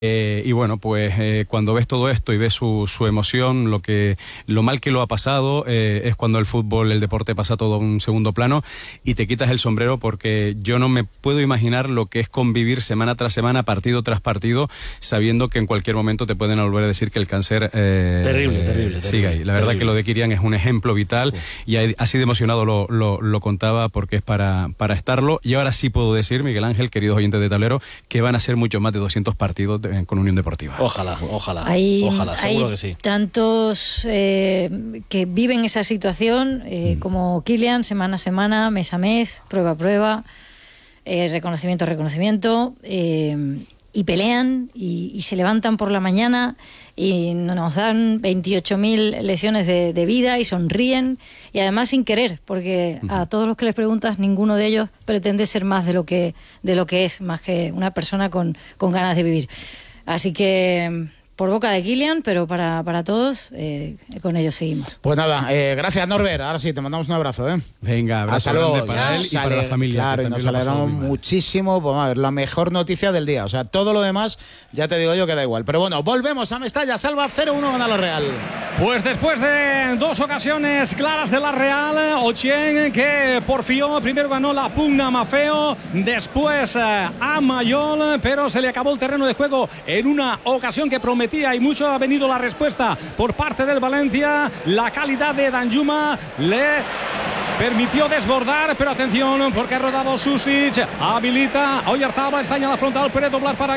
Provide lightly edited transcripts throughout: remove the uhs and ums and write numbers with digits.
Y bueno, pues cuando ves todo esto y ves su emoción, lo mal que lo ha pasado, es cuando el fútbol, el deporte pasa todo a un segundo plano y te quitas el sombrero, porque yo no me puedo imaginar lo que es convivir semana tras semana, partido tras partido, sabiendo que en cualquier momento te pueden volver a decir que el cáncer terrible, sigue ahí. La verdad que lo de Kylian es un ejemplo vital y así de emocionado lo contaba, porque es para estarlo. Y ahora sí puedo decir, Miguel Ángel, queridos oyentes de Tablero, que van a ser mucho más de 200 partidos con Unión Deportiva. Ojalá, seguro que sí. Hay tantos que viven esa situación, como Kylian, semana a semana, mes a mes, prueba a prueba, reconocimiento a reconocimiento, y pelean y se levantan por la mañana y nos dan 28.000 lecciones de vida y sonríen, y además sin querer, porque a todos los que les preguntas, ninguno de ellos pretende ser más de lo que es, más que una persona con ganas de vivir. Así que por boca de Kylian, pero para todos, con ellos seguimos. Pues nada, gracias, Norbert. Ahora sí, te mandamos un abrazo. Venga, abrazo grande para él y para la familia. Claro, y nos alegramos muchísimo. Pues a ver, la mejor noticia del día. O sea, todo lo demás, ya te digo yo que da igual. Pero bueno, volvemos a Mestalla. Salva 0-1, gana la Real. Pues después de dos ocasiones claras de la Real, Ochien, que porfió, primero ganó la pugna a Maffeo, después a Mayol, pero se le acabó el terreno de juego en una ocasión que prometía, y mucho ha venido la respuesta por parte del Valencia. La calidad de Danjuma le permitió desbordar, pero atención, porque ha rodado Susic, habilita a Oyarzabal, está en la frontal, puede doblar para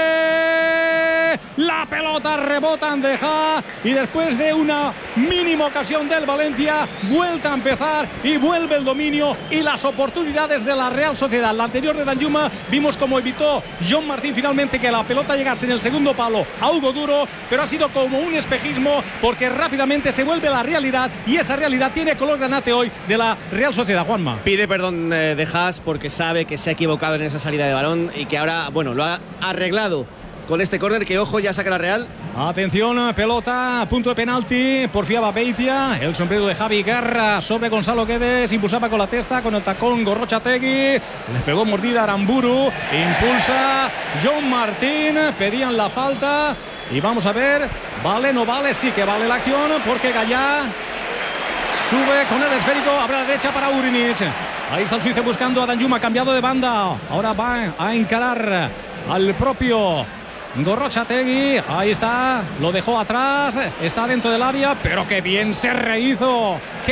Guede. La pelota rebota en Deja, y después de una mínima ocasión del Valencia, vuelta a empezar y vuelve el dominio y las oportunidades de la Real Sociedad. La anterior de Danjuma, vimos cómo evitó John Martín finalmente que la pelota llegase en el segundo palo a Hugo Duro, pero ha sido como un espejismo, porque rápidamente se vuelve la realidad, y esa realidad tiene color granate hoy de la Real Sociedad. Juanma. Pide perdón de Haas, porque sabe que se ha equivocado en esa salida de balón y que ahora, bueno, lo ha arreglado con este córner, que ojo, ya saca la Real. Atención, pelota, punto de penalti, porfiaba Beitia, el sombrero de Javi Guerra sobre Gonzalo Guedes, impulsaba con la testa, con el tacón Gorrochategui, le pegó mordida Aramburu, impulsa John Martín, pedían la falta, y vamos a ver, ¿vale, no vale? Sí que vale la acción, porque Gallá sube con el esférico, abre a la derecha para Urinic. Ahí está el suizo buscando a Danjuma, cambiado de banda, ahora va a encarar al propio Gorrochategui, ahí está, lo dejó atrás, está dentro del área, pero qué bien se rehizo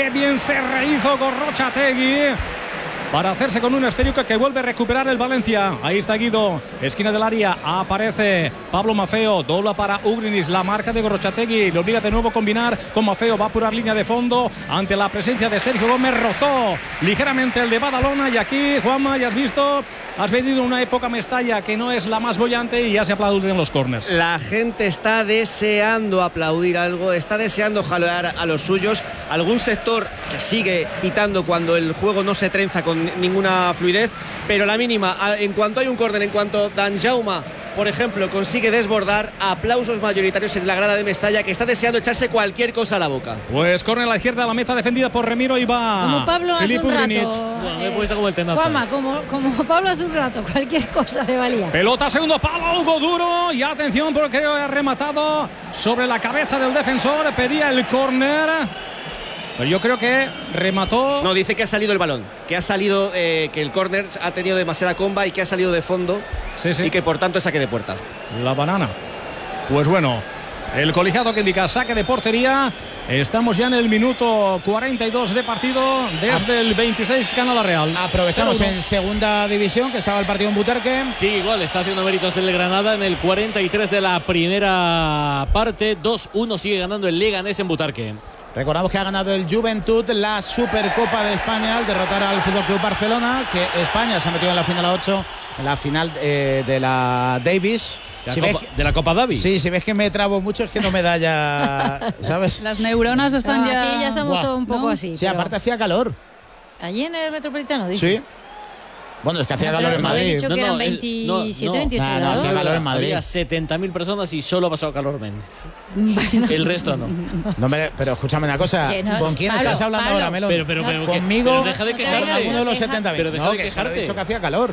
Gorrochategui para hacerse con un esférico que vuelve a recuperar el Valencia. Ahí está Guido, esquina del área, aparece Pablo Maffeo, dobla para Ugrinis, la marca de Gorrochategui, le obliga de nuevo a combinar con Maffeo, va a apurar línea de fondo ante la presencia de Sergio Gómez, rozó ligeramente el de Badalona, y aquí, Juanma, ya has visto, has venido una época Mestalla que no es la más bollante y ya se aplauden en los córners. La gente está deseando aplaudir algo, está deseando jalear a los suyos. Algún sector que sigue pitando cuando el juego no se trenza con ninguna fluidez, pero la mínima, en cuanto hay un córner, en cuanto Danjuma, por ejemplo, consigue desbordar, aplausos mayoritarios en la grada de Mestalla, que está deseando echarse cualquier cosa a la boca. Pues córner a la izquierda, la meta defendida por Remiro, y va como Pablo hace un rato, como el tenazas. Juanma, como Pablo hace un rato, cualquier cosa le valía. Pelota, segundo palo, Hugo Duro, y atención, porque creo que ha rematado sobre la cabeza del defensor, pedía el córner, pero yo creo que remató. No, dice que ha salido el balón, que ha salido, que el córner ha tenido demasiada comba y que ha salido de fondo, sí. Y que por tanto es saque de puerta. La banana. Pues bueno, el colegiado que indica saque de portería. Estamos ya en el minuto 42 de partido. Desde el 26 gana la Real. Aprovechamos en segunda división, que estaba el partido en Butarque. Sí, igual está haciendo méritos el Granada en el 43 de la primera parte. 2-1 sigue ganando el Leganés en Butarque. Recordamos que ha ganado el Juventud la Supercopa de España al derrotar al FC Barcelona, que España se ha metido en la final a 8, en la final de la Davis. ¿De la Copa Davis? Sí, si ves que me trabo mucho es que no me da ya, ¿sabes? Las neuronas están ya... Aquí ya estamos todos un poco así. Sí, aparte hacía calor. ¿Allí en el Metropolitano, dices? Sí. Bueno, es que hacía calor en Madrid. He dicho que eran 27, 28 grados. Hacía calor en Madrid. Había 70.000 personas y solo ha pasado calor Méndez. Bueno. El resto no. Pero escúchame una cosa. ¿Con quién estás hablando ahora, Melón? Pero conmigo. Pero deja de quejarte. Uno de los 70.000. Pero deja de que quejarte. he dicho que hacía calor.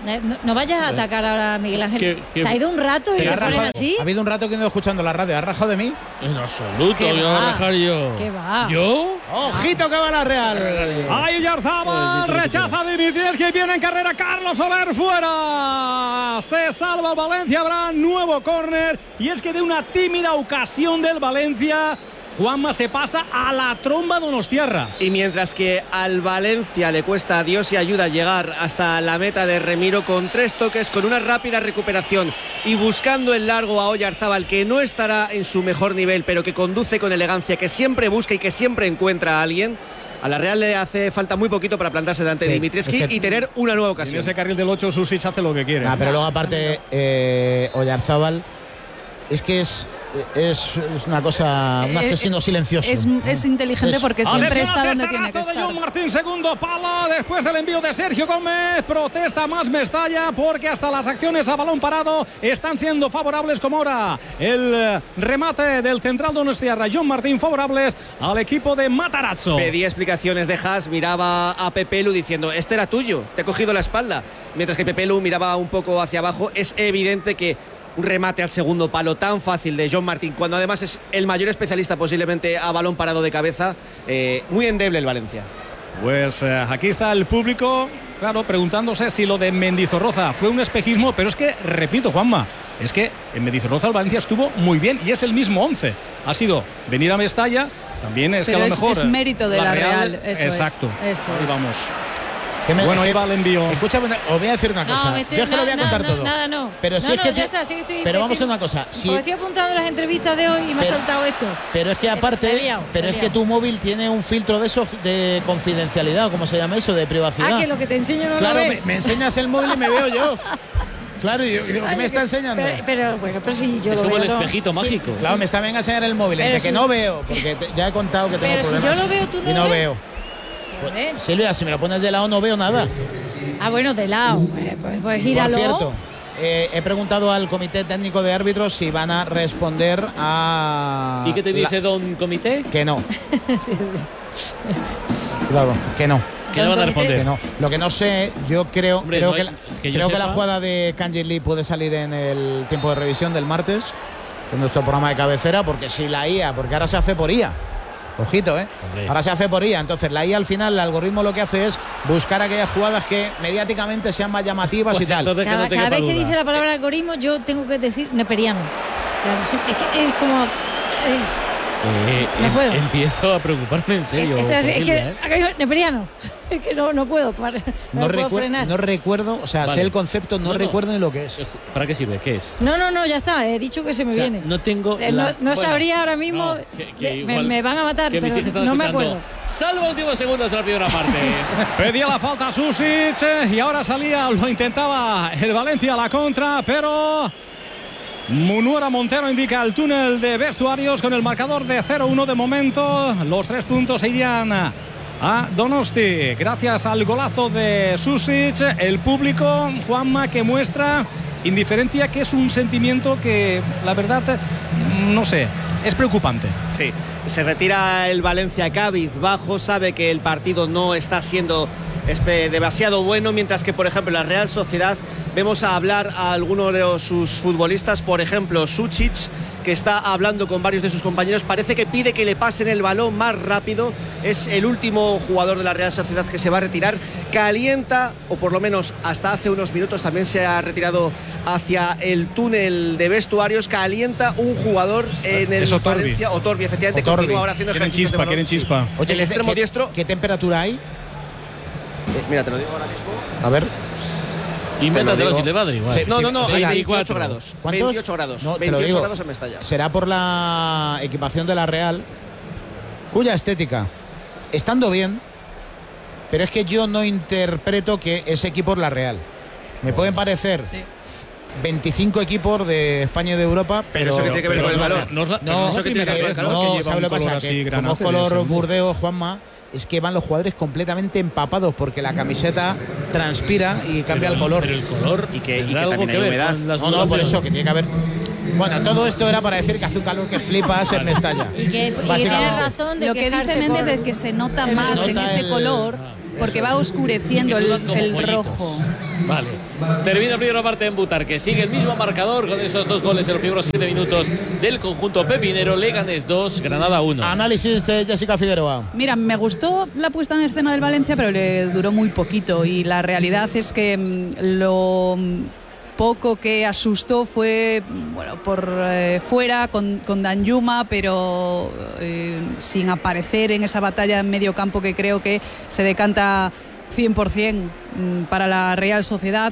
No vayas a atacar ahora a Miguel Ángel. Se ha ido un rato y te ponen así. Ha habido un rato que no he escuchando la radio. ¿Has rajado de mí? En absoluto, ¿Qué yo va? voy a rajar yo. ¿Qué va? ¿Yo? ¡Ojito que va la Real! Ahí Oyarzabal rechaza a Dimitrievski, que viene en carrera Carlos Soler fuera. Se salva el Valencia, habrá nuevo córner. Y es que de una tímida ocasión del Valencia, Juanma se pasa a la tromba donostiarra. Y mientras que al Valencia le cuesta a Dios y ayuda llegar hasta la meta de Remiro con 3 toques, con una rápida recuperación y buscando el largo a Oyarzabal, que no estará en su mejor nivel, pero que conduce con elegancia, que siempre busca y que siempre encuentra a alguien. A la Real le hace falta muy poquito para plantarse delante de Dimitrievski y tener una nueva En ocasión. ese carril del 8 Susic hace lo que quiere. Pero luego aparte Oyarzabal es que es una cosa, un asesino silencioso. Es inteligente porque siempre está donde tiene que estar. De John Martín, segundo palo, después del envío de Sergio Gómez. Protesta más Mestalla porque hasta las acciones a balón parado están siendo favorables, como ahora el remate del central donostiarra John Martín, favorables al equipo de Matarazzo. Pedía explicaciones de Haas, miraba a Pepelu diciendo: este era tuyo, te he cogido la espalda. Mientras que Pepelu miraba un poco hacia abajo. Es evidente que un remate al segundo palo tan fácil de John Martín, cuando además es el mayor especialista posiblemente a balón parado de cabeza, muy endeble el Valencia. Pues aquí está el público, claro, preguntándose si lo de Mendizorroza fue un espejismo, pero es que, repito, Juanma, es que en Mendizorroza el Valencia estuvo muy bien y es el mismo 11. Ha sido venir a Mestalla, también es pero que a lo mejor es mérito de la Real. Eso exacto. Eso ahí es. vamos. Bueno, ahí va el envío. Escúchame, os voy a decir una cosa. Yo es que lo voy a contar todo. No. Pero si es que ya está, sí que estoy. pero vamos a una cosa. Si, estoy apuntando las entrevistas de hoy y me ha saltado esto. Pero es que aparte, es que tu móvil tiene un filtro de esos de confidencialidad, ¿cómo se llama eso? De privacidad. Ah, que lo que te enseño no claro, lo ves. me enseñas el móvil y me veo yo. Claro, y digo, ¿qué me está enseñando? Pero sí, yo es lo como veo el espejito mágico. Claro, me está bien a enseñar el móvil, entre que no veo, porque ya he contado que tengo problemas. Pero si yo lo veo, tú no y no lo ves. veo. Silvia, si me lo pones de lado no veo nada. Ah, bueno, de lado. Pues gíralo. Por cierto, he preguntado al comité técnico de árbitros si van a responder a... ¿Y qué te dice don comité? Que no. Claro, que no. ¿Qué le van a responder? Que no. Lo que no sé, yo creo, Hombre, creo no hay, que la jugada de Kangin Lee puede salir en el tiempo de revisión del martes, en nuestro programa de cabecera, porque si la IA, porque ahora se hace por IA. Ojito, Hombre. Ahora se hace por IA. Entonces la IA al final, el algoritmo lo que hace es buscar aquellas jugadas que mediáticamente sean más llamativas y tal. Cada vez que dice la palabra algoritmo, yo tengo que decir neperiano. O sea, es que es como... no puedo. Empiezo a preocuparme en serio. Es que neperiano. Es que no puedo No recuerdo, o sea, sé el concepto, no recuerdo ni lo que es. ¿Para qué sirve? ¿Qué es? No, ya está, he dicho que se me viene. No tengo. No sabría ahora mismo. Me van a matar, pero no me acuerdo. Salva últimos segundos de la primera parte. Pedía la falta Susic y ahora salía, lo intentaba el Valencia a la contra, pero Munuera Montero indica el túnel de vestuarios con el marcador de 0-1 de momento. Los 3 puntos se irían a Donosti gracias al golazo de Susic. El público, Juanma, que muestra indiferencia, que es un sentimiento que la verdad no sé, es preocupante. Sí, se retira el Valencia cabizbajo, sabe que el partido no está siendo demasiado bueno, mientras que, por ejemplo, la Real Sociedad vemos a hablar a algunos de sus futbolistas, por ejemplo, Susic, que está hablando con varios de sus compañeros, parece que pide que le pasen el balón más rápido. Es el último jugador de la Real Sociedad que se va a retirar. Calienta, o por lo menos hasta hace unos minutos también se ha retirado hacia el túnel de vestuarios. Calienta un jugador en el Valencia, Otorbi, efectivamente, continúa ahora haciendo ejercicios. Quieren chispa. Oye, el extremo diestro. ¿Qué temperatura hay? Mira, te lo digo ahora mismo. A ver. Invéntatelo si te va da igual. No, hay 28 24 grados. ¿Cuántos? 28 grados. No, te 28 lo digo. grados en Mestalla. Será por la equipación de la Real, cuya estética, estando bien, pero es que yo no interpreto que ese equipo es la Real. Me pueden parecer 25 equipos de España y de Europa, pero eso que tiene que ver con el valor. No, ¿sabes lo que pasa? Que como es color Burdeos, Juanma, es que van los jugadores completamente empapados porque la camiseta transpira y cambia el color. Pero el color y que también hay humedad. No, por eso, que tiene que haber... Bueno, todo esto era para decir que hace un calor que flipas en Mestalla. Y que tiene razón de lo que dice Méndez es que se nota más en ese color. porque va oscureciendo el rojo. Vale. Termina la primera parte en Butarque. Sigue el mismo marcador con esos 2 goles en los primeros 7 minutos del conjunto pepinero. Leganés 2, Granada 1. Análisis de Jessica Figueroa. Mira, me gustó la puesta en escena del Valencia, pero le duró muy poquito. Y la realidad es que lo poco que asustó fue por fuera con Danjuma, pero sin aparecer en esa batalla en medio campo que creo que se decanta 100% para la Real Sociedad.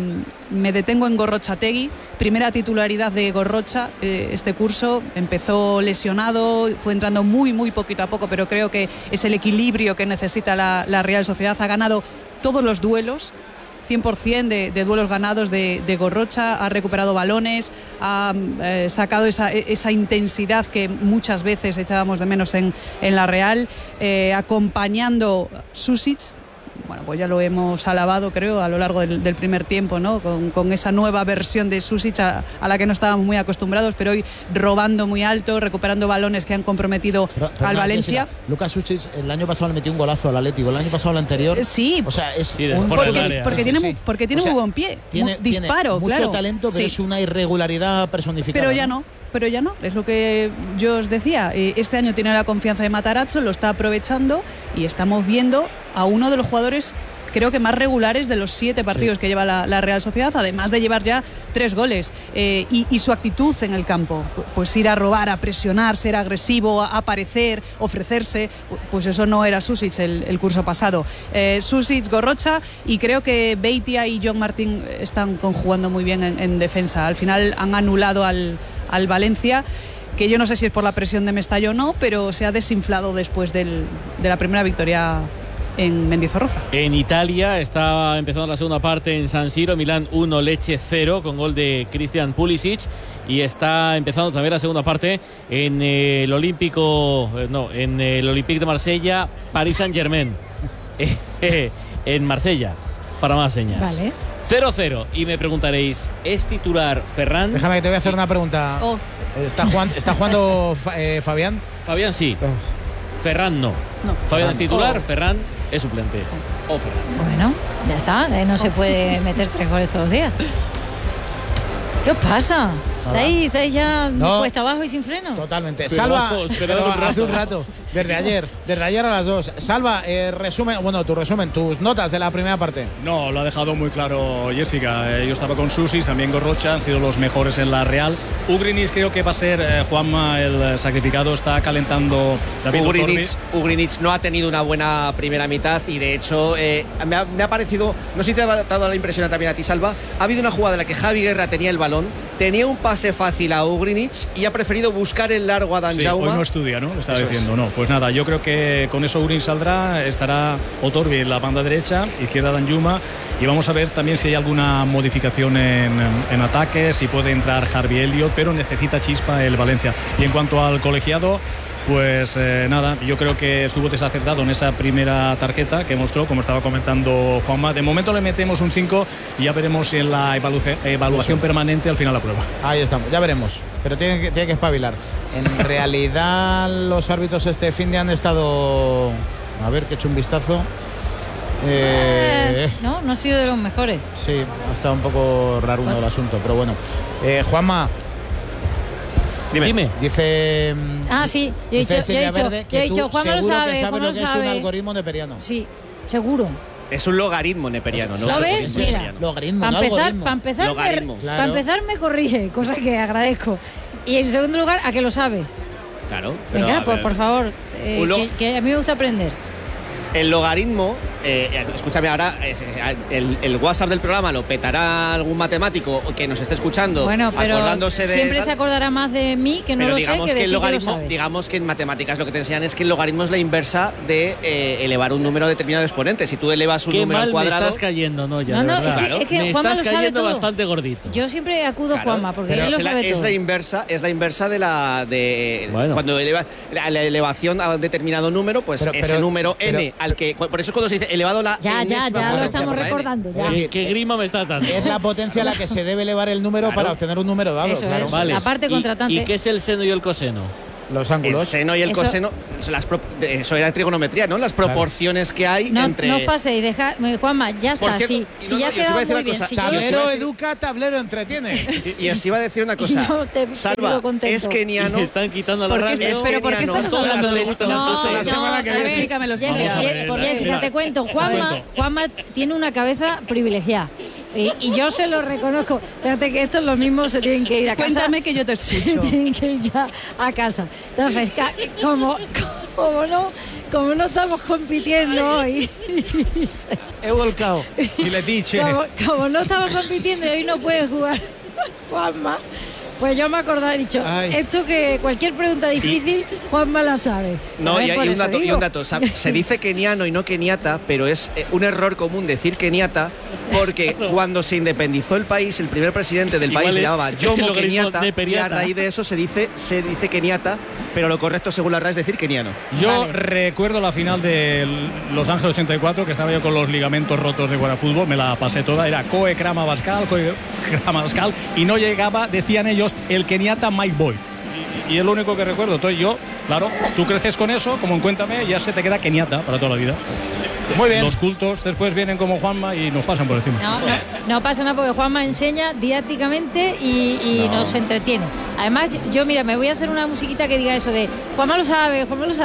Me detengo en Gorrotxategi, primera titularidad de Gorrocha este curso. Empezó lesionado, fue entrando muy poquito a poco, pero creo que es el equilibrio que necesita la Real Sociedad. Ha ganado todos los duelos, 100% de duelos ganados de Gorrocha, ha recuperado balones, ha sacado esa intensidad que muchas veces echábamos de menos en la Real, acompañando Susic. Bueno, pues ya lo hemos alabado, creo, a lo largo del primer tiempo, ¿no? Con esa nueva versión de Susic a la que no estábamos muy acostumbrados, pero hoy robando muy alto, recuperando balones que han comprometido al Valencia. Jessica, Lucas Susic el año pasado le metió un golazo al Atlético, el año pasado el anterior. Sí, o sea, es porque tiene muy buen pie, disparo, mucho claro. talento, pero es una irregularidad personificada. Pero ya no, es lo que yo os decía. Este año tiene la confianza de Matarazzo, lo está aprovechando y estamos viendo a uno de los jugadores, creo que más regulares de los 7 partidos que lleva la Real Sociedad, además de llevar ya 3 goles. Y su actitud en el campo, pues ir a robar, a presionar, ser agresivo, a aparecer, ofrecerse, pues eso no era Susic el curso pasado. Susic, Gorrocha, y creo que Beitia y John Martín están conjugando muy bien en defensa. Al final han anulado al Valencia, que yo no sé si es por la presión de Mestalla o no, pero se ha desinflado después de la primera victoria en Mendizorroza. En Italia está empezando la segunda parte en San Siro, Milán 1, Lecce 0, con gol de Christian Pulisic, y está empezando también la segunda parte en el Olympique de Marsella, Paris Saint-Germain en Marsella, para más señas. Vale. 0-0, y me preguntaréis, ¿es titular Ferran? Déjame que te voy a hacer una pregunta. ¿Está jugando Fabián? Fabián sí. Ferran no. Fabián es titular, Ferran es suplente. Ferran. Bueno, ya está. No se puede meter 3 goles todos los días. ¿Qué os pasa? ¿Estáis ya cuesta abajo y sin freno? Totalmente. Pero Salva, hace un rato, desde ayer a las 2. Salva, tus notas de la primera parte. No, lo ha dejado muy claro Jessica. Yo estaba con Susic, también Gorrocha, han sido los mejores en la Real. Ugrinic creo que va a ser Juanma el sacrificado, está calentando David Ugrinic no ha tenido una buena primera mitad y de hecho me ha parecido, no sé si te ha dado la impresión también a ti, Salva, ha habido una jugada en la que Javi Guerra tenía el balón, tenía un pase fácil a Ugrinic y ha preferido buscar el largo a Danjuma. Hoy no estudia, ¿no? Le estaba diciendo, no. Pues nada, yo creo que con eso Ugrinic saldrá, estará Otorbi en la banda derecha, izquierda Danjuma, y vamos a ver también si hay alguna modificación en ataque, si puede entrar Harvey Elliott, pero necesita chispa el Valencia. Y en cuanto al colegiado, pues nada, yo creo que estuvo desacertado en esa primera tarjeta que mostró, como estaba comentando Juanma. De momento le metemos un 5 y ya veremos si en la evaluación permanente al final la prueba. Ahí estamos, ya veremos, pero tiene que espabilar. En realidad los árbitros este fin de han estado, a ver que he hecho un vistazo. No ha sido de los mejores. Sí, ha estado un poco raro el asunto, pero bueno. Juanma, Dime. Dice. Sí, yo he dicho, Juanma lo sabe. Juanma lo sabe. Es un algoritmo neperiano. Sí, seguro. Es un logaritmo neperiano, ¿no? ¿Lo ves? Mira, logaritmo, para empezar me corrige, cosa que agradezco. Y en segundo lugar, a que lo sabes. Claro. Venga, por favor, que a mí me gusta aprender. El logaritmo, escúchame ahora, el WhatsApp del programa lo petará algún matemático que nos esté escuchando. Bueno, pero acordándose siempre se acordará más de mí que no lo sé que de ti que lo sabes. Digamos que en matemáticas lo que te enseñan es que el logaritmo es la inversa de elevar un número determinado de exponentes. Si tú elevas un número al cuadrado… me estás cayendo, ¿no? Ya, no, es que me Juanma estás lo sabe cayendo todo. bastante gordito. Yo siempre acudo a Juanma porque él lo sabe todo. Es la inversa de cuando elevas la elevación a un determinado número, pues ese número n al que… Por eso cuando se dice elevado la ya lo estamos recordando. Ya. ¿Qué grima me estás dando? Es la potencia a la que se debe elevar el número para obtener un número dado. Eso claro. es. Vale. La parte contratante. ¿Y qué es el seno y el coseno? Los ángulos. El seno y el Eso- coseno, eso era trigonometría, ¿no? Las proporciones que hay No, entre... no paséis, Juanma, ya Por está, cierto, sí. y Si no, ya no, ha yo os iba a quedado decir muy una bien. cosa, Si yo Tablero educa, tablero entretiene. Y os iba a decir una cosa. Yo te Salva, digo contento. es keniano. Y están quitando la ¿Por qué, radio. pero ¿por qué keniano. estamos hablando de esto? No, La semana que viene. Explícamelo, Jessica, Silvia. Jessica, te cuento. Juanma tiene una cabeza privilegiada. Y yo se lo reconozco. Fíjate que estos los mismos se tienen que ir a casa. Cuéntame que yo te escucho. Tienen que ir ya a casa. Entonces, como no estamos compitiendo hoy, He volcado. Y le dice. como no estamos compitiendo y hoy no puede jugar Juanma, pues yo me acordaba, he dicho, Ay. esto que cualquier pregunta difícil, Juanma la sabe. No, ¿Sabes? y Por hay eso un digo. dato. Se dice keniano y no keniata, pero es un error común decir keniata, porque cuando se independizó el país, el primer presidente del Igual país se es llamaba el Jomo logaritmo Kenyatta, de y a Periata. raíz de eso se dice keniata, pero lo correcto según la RAE es decir keniano. Yo Vale. recuerdo la final de Los Ángeles 84, que estaba yo con los ligamentos rotos de jugar a fútbol, me la pasé toda, era Coe Krama Bascal, y no llegaba, decían ellos, el keniata Mike Boy. Y es lo único que recuerdo. Entonces yo, claro, tú creces con eso, como en Cuéntame, ya se te queda keniata para toda la vida. Muy bien. Los cultos después vienen como Juanma y nos pasan por encima. No pasa nada porque Juanma enseña didácticamente y nos entretiene. Además, yo mira, me voy a hacer una musiquita que diga eso de Juanma lo sabe,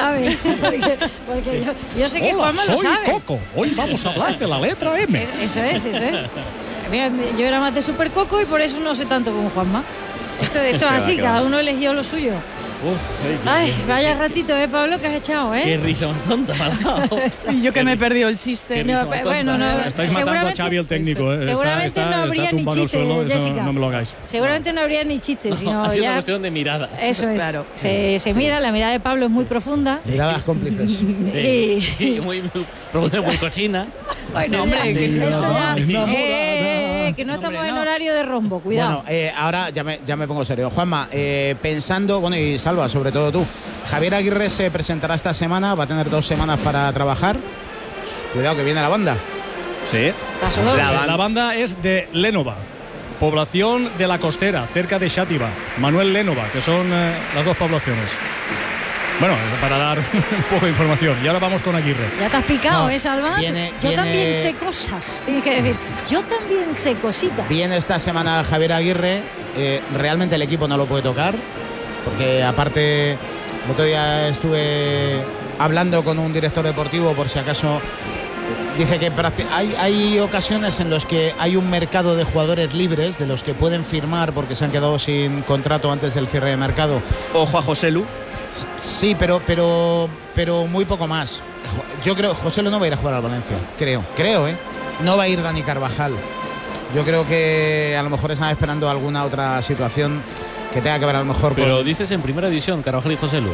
porque yo sé que Hola, Juanma lo soy sabe. Coco. Hoy vamos a hablar de la letra M. Eso es. Mira, yo era más de Super Coco y por eso no sé tanto como Juanma. Esto es así, cada uno eligió lo suyo. Ay, vaya ratito, Pablo, que has echado, Qué risa más tonta, Malao. Y yo que me he perdido el chiste. Qué risa No, más bueno, tonta. no, Estáis matando a Xavi el técnico. seguramente no habría ni tumbado en el chiste, suelo, eso Jessica. No me lo hagáis. Seguramente no habría ni chiste, sino Ha sido una ya. cuestión de miradas. Eso es. Claro. Se mira, la mirada de Pablo es muy profunda. Miradas cómplices. Sí, muy profunda, muy cochina. Bueno, hombre, que eso ya. enamorada. Que no estamos Hombre, en no. horario de rombo, cuidado. Bueno, ahora ya me pongo serio. Juanma, pensando, bueno, y Salva, sobre todo tú, Javier Aguirre se presentará esta semana, va a tener 2 semanas para trabajar. Cuidado que viene la banda. Sí. Paso doble. La banda es de Lénova, población de la Costera, cerca de Xàtiva. Manuel Lénova, que son las 2 poblaciones. Bueno, para dar un poco de información. Y ahora vamos con Aguirre. Ya te has picado, No, Salva? viene- Yo viene- también sé cosas, tienes que decir. Yo también sé cositas. Viene esta semana Javier Aguirre. Realmente el equipo no lo puede tocar, porque aparte, el otro día estuve hablando con un director deportivo por si acaso. Dice que hay ocasiones en las que hay un mercado de jugadores libres, de los que pueden firmar porque se han quedado sin contrato antes del cierre de mercado. Ojo a José Lu. Sí, pero muy poco más. Yo creo José Lu no va a ir a jugar al Valencia, creo, no va a ir Dani Carvajal. Yo creo que a lo mejor están esperando alguna otra situación que tenga que ver a lo mejor Pero con... dices en primera división, Carvajal y José Lu.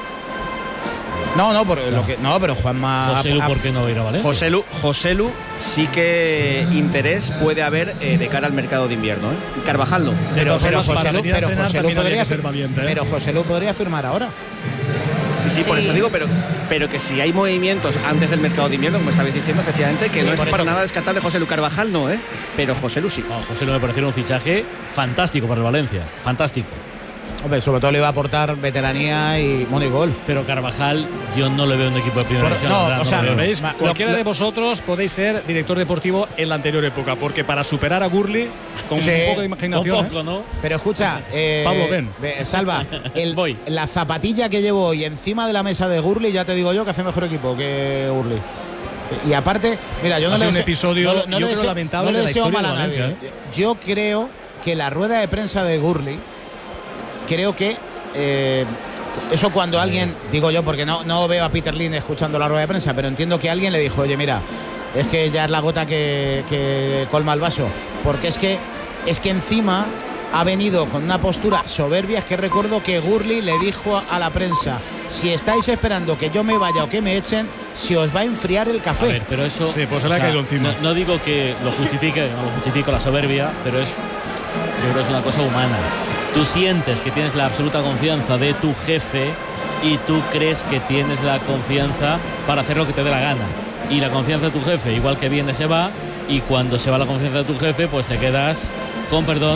Pero Juanma José Lu, ¿por qué no va a ir a Valencia? José Lu sí que interés puede haber de cara al mercado de invierno. Carvajal no. pero todas formas, José para Lu, venir a pero cenar José Lu también habría podría que ser valiente, ¿eh? pero José Lu podría firmar ahora. Sí, por Sí. eso digo, pero que si hay movimientos antes del mercado de invierno, como estabais diciendo, efectivamente, que no es por para eso. nada descartable José Lu. Carvajal no, pero José Lu sí. No, José Lu me pareció un fichaje fantástico para el Valencia. Fantástico. Hombre, sobre todo le va a aportar veteranía y gol. Pero Carvajal, yo no le veo en un equipo de primera Por- división. no, la verdad, o sea, lo veo. ¿Veis? Lo- Cualquiera lo- de vosotros podéis ser director deportivo en la anterior época, porque para superar a Gurley, con Sí. un poco de imaginación. Un poco, ¿no? Pero escucha, Pablo, ven. Salva, Voy. la zapatilla que llevo hoy encima de la mesa de Gurley, ya te digo yo que hace mejor equipo que Gurley. Y aparte, mira, yo Ha no sido le un deseo- episodio, no le- no yo le creo, deseo- lamentable no le de la deseo historia mal a de nadie. Valencia, Yo creo que la rueda de prensa de Gurley, creo que eso cuando alguien, digo yo, porque no veo a Peter Lim escuchando la rueda de prensa, pero entiendo que alguien le dijo, oye, mira, es que ya es la gota que colma el vaso, porque es que encima ha venido con una postura soberbia. Es que recuerdo que Gurley le dijo a la prensa, si estáis esperando que yo me vaya o que me echen, se os va a enfriar el A café. ver, pero eso. Sí, pues se le ha caído encima. No digo que lo justifique, no lo justifico la soberbia, pero yo creo que es una cosa humana. Tú sientes que tienes la absoluta confianza de tu jefe y tú crees que tienes la confianza para hacer lo que te dé la gana. Y la confianza de tu jefe, igual que viene, se va. Y cuando se va la confianza de tu jefe, pues te quedas, con perdón,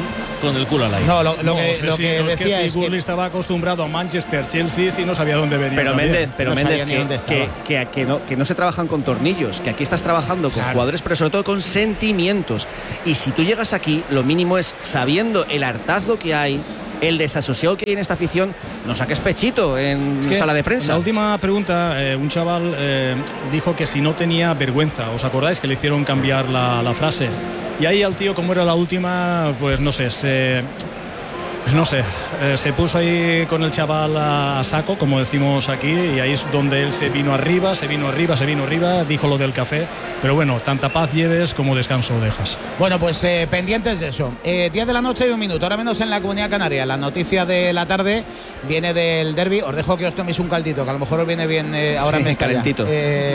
con el culo al aire. No, lo que decía es que Gurley estaba acostumbrado a Manchester, Chelsea y no sabía dónde venía. Pero Méndez, sabía que no se trabajan con tornillos, que aquí estás trabajando con jugadores, pero sobre todo con sentimientos. Y si tú llegas aquí, lo mínimo es, sabiendo el hartazgo que hay, el desasosiego que hay en esta afición, no saques pechito en sala de prensa. La última pregunta, un chaval dijo que si no tenía vergüenza. ¿Os acordáis que le hicieron cambiar la frase? Y ahí al tío, como era la última, pues no sé, se puso ahí con el chaval a saco, como decimos aquí, y ahí es donde él se vino arriba, dijo lo del café, pero bueno, tanta paz lleves como descanso dejas. Bueno, pues pendientes de eso. 10 de la noche y 1 minuto, ahora menos en la Comunidad Canaria. La noticia de la tarde viene del derbi. Os dejo que os toméis un caldito, que a lo mejor os viene bien ahora en Mestalla. Calentito.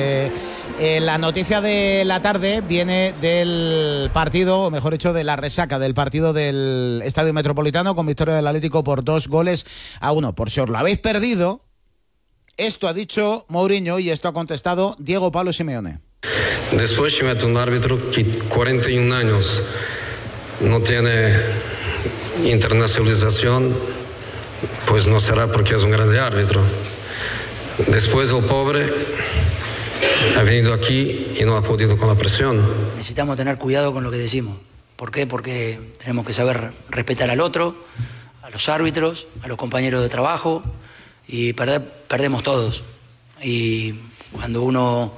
La noticia de la tarde viene del partido, o mejor dicho, de la resaca del partido del Estadio Metropolitano con victoria del Atlético por 2-1. Por si os lo habéis perdido, esto ha dicho Mourinho y esto ha contestado Diego Pablo Simeone. Después se mete un árbitro que 41 años no tiene internacionalización, pues no será porque es un grande árbitro. Después el pobre ha venido aquí y no ha podido con la presión. Necesitamos tener cuidado con lo que decimos. ¿Por qué? Porque tenemos que saber respetar al otro, a los árbitros, a los compañeros de trabajo, y perdemos todos. Y cuando uno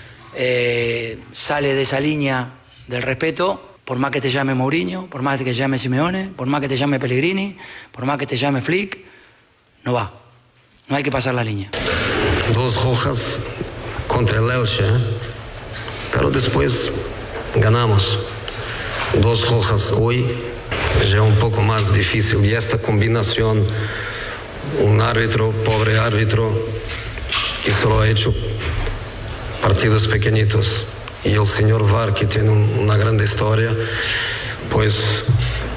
sale de esa línea del respeto, por más que te llame Mourinho, por más que te llame Simeone, por más que te llame Pellegrini, por más que te llame Flick, no va. No hay que pasar la línea. 2 rojas contra el Elche, pero después ganamos. 2 rojas hoy ya un poco más difícil, y esta combinación, un árbitro, pobre árbitro, que solo ha hecho partidos pequeñitos, y el señor VAR, que tiene una gran historia, pues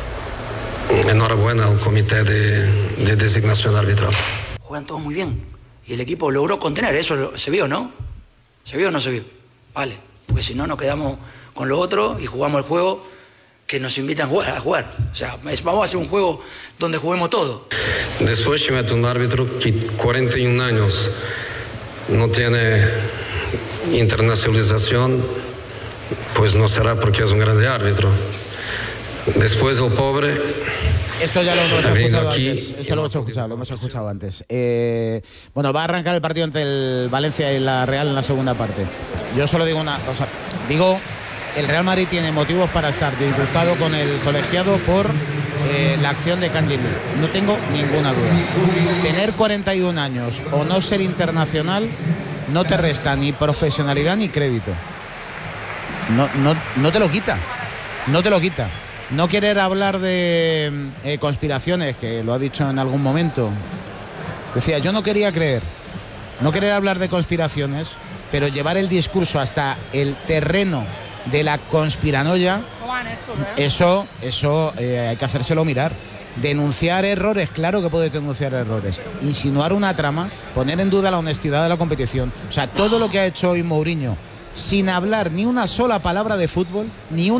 enhorabuena al comité de designación arbitral. Juegan todos muy bien y el equipo logró contener, eso se vio, ¿no? ¿Se vio o no se vio? Vale, porque si no nos quedamos con lo otro y jugamos el juego que nos invitan a jugar. O sea, vamos a hacer un juego donde juguemos todo. Después se mete un árbitro que 41 años no tiene internacionalización, pues no será porque es un grande árbitro. Después el pobre... Esto ya lo hemos escuchado antes. Esto lo hemos escuchado antes. Bueno, va a arrancar el partido entre el Valencia y la Real en la segunda parte. Yo solo digo una cosa. Digo, el Real Madrid tiene motivos para estar disgustado con el colegiado por la acción de Candy Lee. No tengo ninguna duda. Tener 41 años o no ser internacional no te resta ni profesionalidad ni crédito. No te lo quita. No te lo quita. No querer hablar de conspiraciones, que lo ha dicho en algún momento. Decía, yo no quería creer. No querer hablar de conspiraciones, pero llevar el discurso hasta el terreno de la conspiranoia, eso hay que hacérselo mirar. Denunciar errores, claro que puedes denunciar errores. Insinuar una trama, poner en duda la honestidad de la competición. O sea, todo lo que ha hecho hoy Mourinho, sin hablar ni una sola palabra de fútbol,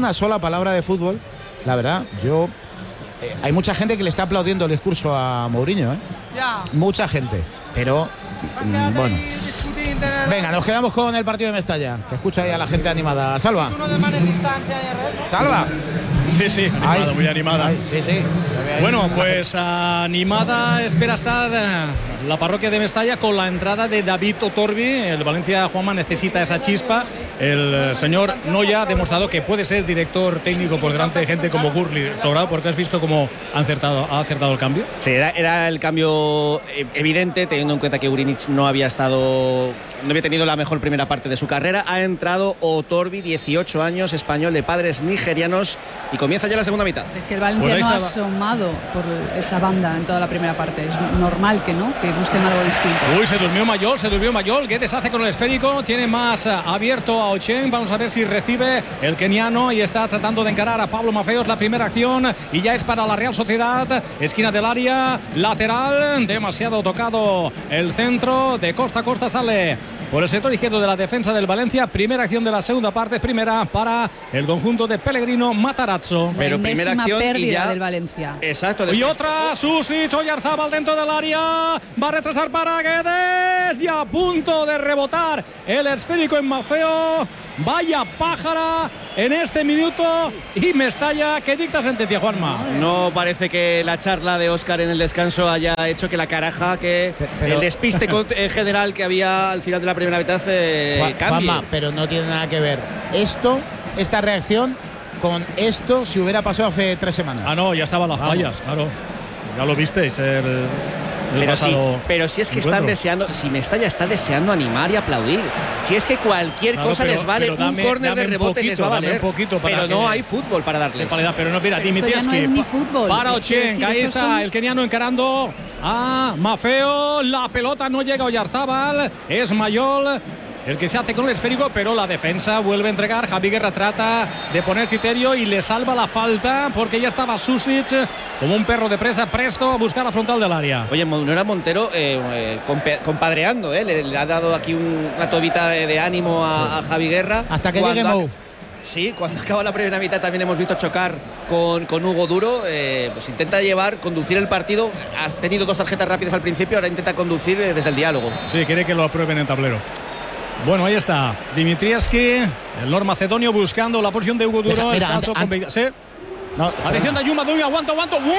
la verdad, hay mucha gente que le está aplaudiendo el discurso a Mourinho, ¿eh? Mucha gente, pero bueno. Venga, nos quedamos con el partido de Mestalla, que escucha ahí a la gente animada. Salva. Salva. Sí, animada, muy animada. Sí. Bueno, pues animada espera estar la parroquia de Mestalla con la entrada de David Otorbi. El Valencia, Juanma, necesita esa chispa. El señor Noya ha demostrado que puede ser director técnico por delante de gente como Gurley, sobrado, porque has visto cómo ha acertado el cambio. Sí, era el cambio evidente, teniendo en cuenta que Urinic no había tenido la mejor primera parte de su carrera. Ha entrado Otorbi, 18 años, español de padres nigerianos, y comienza ya la segunda mitad. Es que el Valencia no ha asomado por esa banda en toda la primera parte. Es normal que busquen algo distinto. Uy, se durmió Mayol. Guedes hace con el esférico, tiene más abierto a Ochen. Vamos a ver si recibe el keniano y está tratando de encarar a Pablo Maffeo. Es la primera acción y ya es para la Real Sociedad. Esquina del área, lateral, demasiado tocado el centro, de costa a costa sale por el sector izquierdo de la defensa del Valencia. Primera acción de la segunda parte, primera para el conjunto de Pellegrino Matarazzo. Pero primera acción pérdida y ya del Valencia. Exacto. Y otra, Susic, Oyarzábal dentro del área, va a retrasar para Guedes y a punto de rebotar el esférico en Maffeo. Vaya pájara en este minuto y Mestalla que dicta sentencia, Juanma. No parece que la charla de Óscar en el descanso haya hecho que la caraja, que el despiste en general que había al final de la primera mitad cambie. Juanma, pero no tiene nada que ver esta reacción con esto si hubiera pasado hace 3 semanas. Ah, no, ya estaban las fallas, claro. Ya lo visteis pero si es que están deseando, si Mestalla está deseando animar y aplaudir, si es que cualquier cosa les vale, un córner de rebote les va a valer, pero no hay fútbol para darles. Pero no, mira, Dimitrievski, no es ni fútbol. Para Ochen, ahí está el keniano encarando a Maffeo, la pelota no llega a Oyarzábal, es Mayol el que se hace con el esférico, pero la defensa vuelve a entregar. Javi Guerra trata de poner criterio y le salva la falta porque ya estaba Susic como un perro de presa presto a buscar la frontal del área. Oye, Nora Montero compadreando, le ha dado aquí una tobita de ánimo a Javi Guerra. Hasta que llegue Mou. Sí, cuando acaba la primera mitad también hemos visto chocar con Hugo Duro. Pues intenta conducir el partido. Has tenido 2 tarjetas rápidas al principio, ahora intenta conducir desde el diálogo. Sí, quiere que lo aprueben en tablero. Bueno, ahí está Dimitrievski, el normacedonio buscando la posición de Hugo Duro. El salto ¿sí? No, atención de Ayuma, aguanta.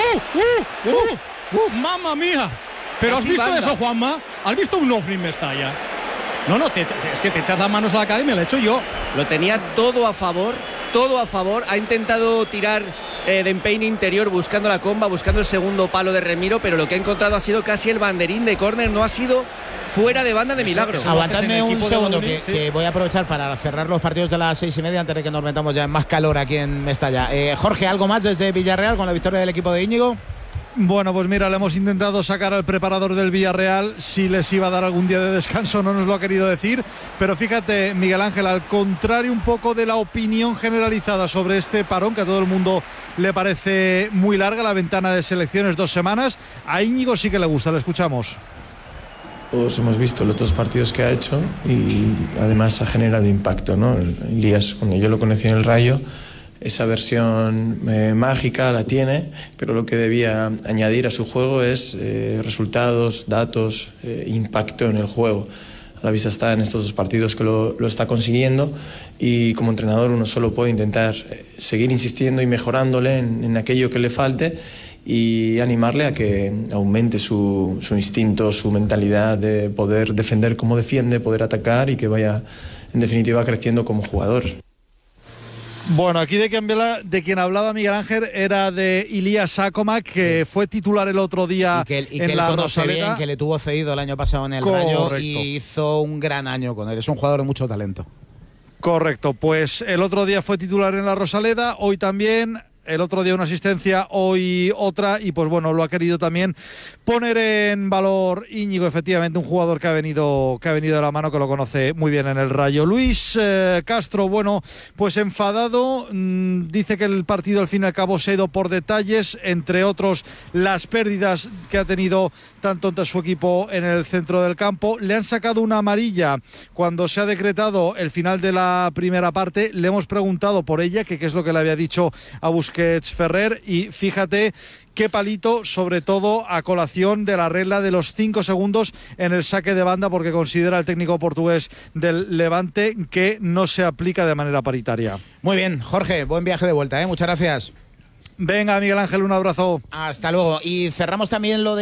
¡Mamma mía! Pero ¿has visto eso, Juanma? ¿Has visto un Ofrin Mestalla? No, es que te echas las manos a la cara y me lo he hecho yo. Lo tenía todo a favor. Ha intentado tirar de empeine interior buscando la comba, buscando el segundo palo de Remiro, pero lo que ha encontrado ha sido casi el banderín de córner, no ha sido fuera de banda de milagro. Aguantadme un segundo que voy a aprovechar para cerrar los partidos de las 6:30 antes de que nos metamos ya en más calor aquí en Mestalla. Jorge, ¿algo más desde Villarreal con la victoria del equipo de Íñigo? Bueno, pues mira, le hemos intentado sacar al preparador del Villarreal si les iba a dar algún día de descanso, no nos lo ha querido decir, pero fíjate, Miguel Ángel, al contrario un poco de la opinión generalizada sobre este parón, que a todo el mundo le parece muy larga, la ventana de selecciones 2 semanas, a Íñigo sí que le gusta, le escuchamos. Todos hemos visto los 2 partidos que ha hecho y además ha generado impacto, ¿no? Elías, cuando yo lo conocí en el Rayo, esa versión mágica la tiene, pero lo que debía añadir a su juego es resultados, datos, impacto en el juego. A la vista está en estos 2 partidos que lo está consiguiendo y como entrenador uno solo puede intentar seguir insistiendo y mejorándole en aquello que le falte y animarle a que aumente su instinto, su mentalidad de poder defender como defiende, poder atacar y que vaya en definitiva creciendo como jugador. Bueno, aquí de quien hablaba Miguel Ángel era de Ilías Sákomak, que fue titular el otro día en la Rosaleda. Que le tuvo cedido el año pasado en el Rayo y hizo un gran año con él. Es un jugador de mucho talento. Correcto, pues el otro día fue titular en la Rosaleda, hoy también. El otro día una asistencia, hoy otra, y pues bueno, lo ha querido también poner en valor Íñigo, efectivamente, un jugador que ha venido de la mano, que lo conoce muy bien en el Rayo. Luis Castro, bueno, pues enfadado, dice que el partido al fin y al cabo se ha ido por detalles, entre otros las pérdidas que ha tenido tanto ante su equipo en el centro del campo. Le han sacado una amarilla cuando se ha decretado el final de la primera parte, le hemos preguntado por ella, que qué es lo que le había dicho a Busquets Ferrer, y fíjate qué palito, sobre todo a colación de la regla de los 5 segundos en el saque de banda, porque considera el técnico portugués del Levante que no se aplica de manera paritaria. Muy bien, Jorge, buen viaje de vuelta, muchas gracias. Venga, Miguel Ángel, un abrazo. Hasta luego. Y cerramos también lo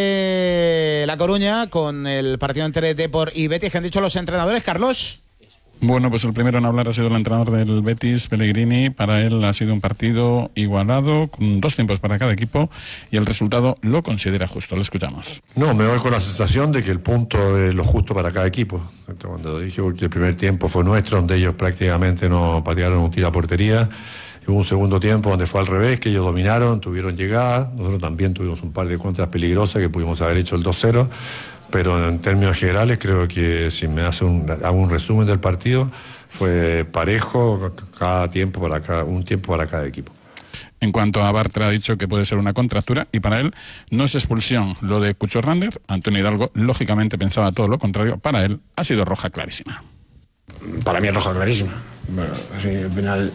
de La Coruña con el partido entre Depor y Betis, que han dicho los entrenadores. Carlos. Bueno, pues el primero en hablar ha sido el entrenador del Betis, Pellegrini. Para él ha sido un partido igualado, con 2 tiempos para cada equipo, y el resultado lo considera justo. Lo escuchamos. No, me voy con la sensación de que el punto es lo justo para cada equipo. Cuando dije que el primer tiempo fue nuestro, donde ellos prácticamente no patearon un tiro a portería, y hubo un segundo tiempo donde fue al revés, que ellos dominaron, tuvieron llegada. Nosotros también tuvimos un par de contras peligrosas que pudimos haber hecho el 2-0. Pero en términos generales creo que si me hago un resumen del partido, fue parejo, un tiempo para cada equipo. En cuanto a Bartra, ha dicho que puede ser una contractura y para él no es expulsión. Lo de Cucho Hernández, Antonio Hidalgo, lógicamente pensaba todo lo contrario. Para él ha sido roja clarísima. Para mí es roja clarísima. Bueno, sí, al final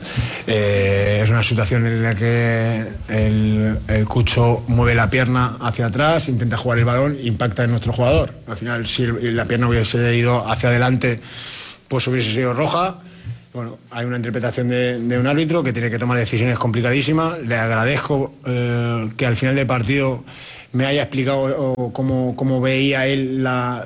es una situación en la que el Cucho mueve la pierna hacia atrás, intenta jugar el balón, impacta en nuestro jugador. Al final, si la pierna hubiese ido hacia adelante, pues hubiese sido roja. Bueno, hay una interpretación de un árbitro que tiene que tomar decisiones complicadísimas. Le agradezco que al final del partido me haya explicado cómo veía él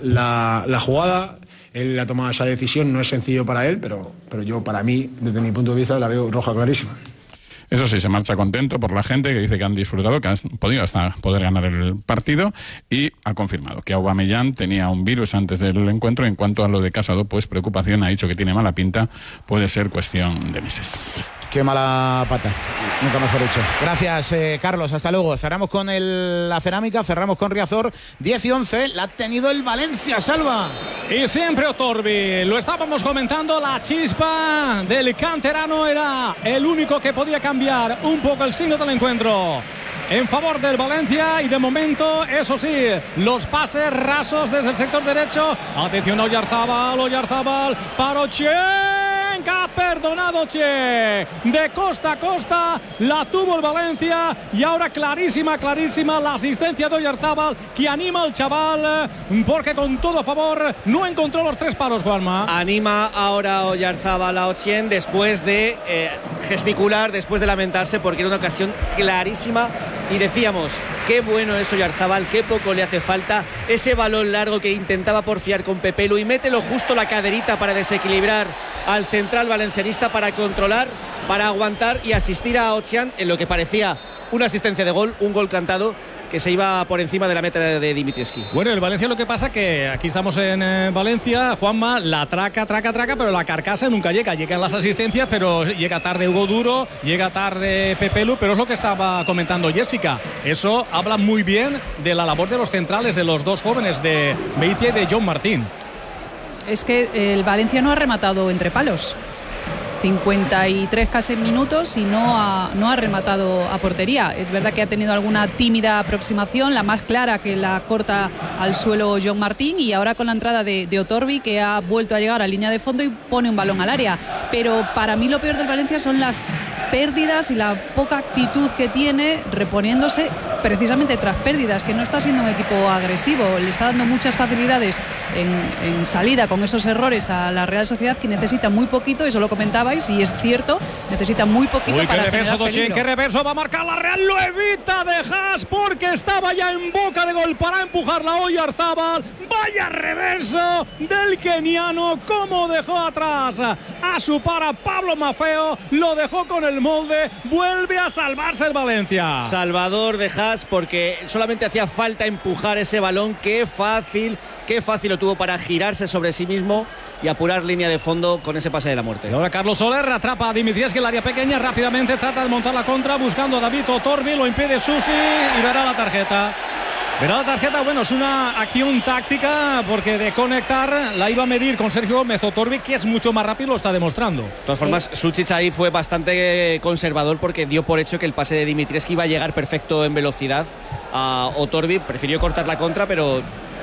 la jugada. Él ha tomado esa decisión, no es sencillo para él, pero yo, para mí, desde mi punto de vista, la veo roja clarísima. Eso sí, se marcha contento por la gente que dice que han disfrutado, que han podido hasta poder ganar el partido, y ha confirmado que Aubameyang tenía un virus antes del encuentro. En cuanto a lo de Casado, pues preocupación, ha dicho que tiene mala pinta, puede ser cuestión de meses. Qué mala pata, nunca mejor dicho. Gracias, Carlos, hasta luego. Cerramos con la cerámica, cerramos con Riazor. 10 y 11, la ha tenido el Valencia, Salva. Y siempre Otorbi, lo estábamos comentando, la chispa del canterano era el único que podía cambiar un poco el signo del encuentro en favor del Valencia, y de momento, eso sí, los pases rasos desde el sector derecho. Atención a Oyarzabal para Ochieng, ha perdonado Che de costa a costa, la tuvo el Valencia, y ahora clarísima la asistencia de Oyarzabal, que anima al chaval, porque con todo a favor no encontró los 3 palos, Juanma. Anima ahora Oyarzabal a Ochieng después de gesticular, después de lamentarse, porque era una ocasión clarísima. Y decíamos, qué bueno es Oyarzabal, qué poco le hace falta ese balón largo que intentaba porfiar con Pepelu, y mételo justo la caderita para desequilibrar al central valencianista, para controlar, para aguantar y asistir a Ochieng en lo que parecía una asistencia de gol, un gol cantado que se iba por encima de la meta de Dimitrievski. Bueno, el Valencia, lo que pasa que aquí estamos en Valencia, Juanma, la traca, pero la carcasa nunca llega. Llegan las asistencias, pero llega tarde Hugo Duro, llega tarde Pepelu, pero es lo que estaba comentando Jessica. Eso habla muy bien de la labor de los centrales, de los dos jóvenes, de Beitia y de John Martín. Es que el Valencia no ha rematado entre palos. 53 casi minutos y no ha rematado a portería. Es verdad que ha tenido alguna tímida aproximación, la más clara que la corta al suelo John Martín, y ahora con la entrada de Otorbi, que ha vuelto a llegar a línea de fondo y pone un balón al área. Pero para mí lo peor del Valencia son las pérdidas y la poca actitud que tiene reponiéndose precisamente tras pérdidas, que no está siendo un equipo agresivo, le está dando muchas facilidades en salida con esos errores a la Real Sociedad, que necesita muy poquito, eso lo comentabais, y es cierto, necesita muy poquito. Para generar peligro. Qué reverso, va a marcar la Real, lo evita de Haas porque estaba ya en boca de gol para empujar la Oyarzabal. Vaya reverso del keniano, cómo dejó atrás a su para Pablo Maffeo, lo dejó con el molde, vuelve a salvarse el Valencia. Salvador de Haas, porque solamente hacía falta empujar ese balón. Qué fácil lo tuvo para girarse sobre sí mismo y apurar línea de fondo con ese pase de la muerte. Y ahora Carlos Soler atrapa a Dimitrievski en el área pequeña, rápidamente trata de montar la contra, buscando a David Otorbi, lo impide Susi y verá la tarjeta. Bueno, es una acción táctica, porque de conectar la iba a medir con Sergio Gómez. Otorbi, que es mucho más rápido, lo está demostrando. De todas formas, Sucic ahí fue bastante conservador, porque dio por hecho que el pase de Dimitrievski iba a llegar perfecto en velocidad a Otorbi. Prefirió cortar la contra, pero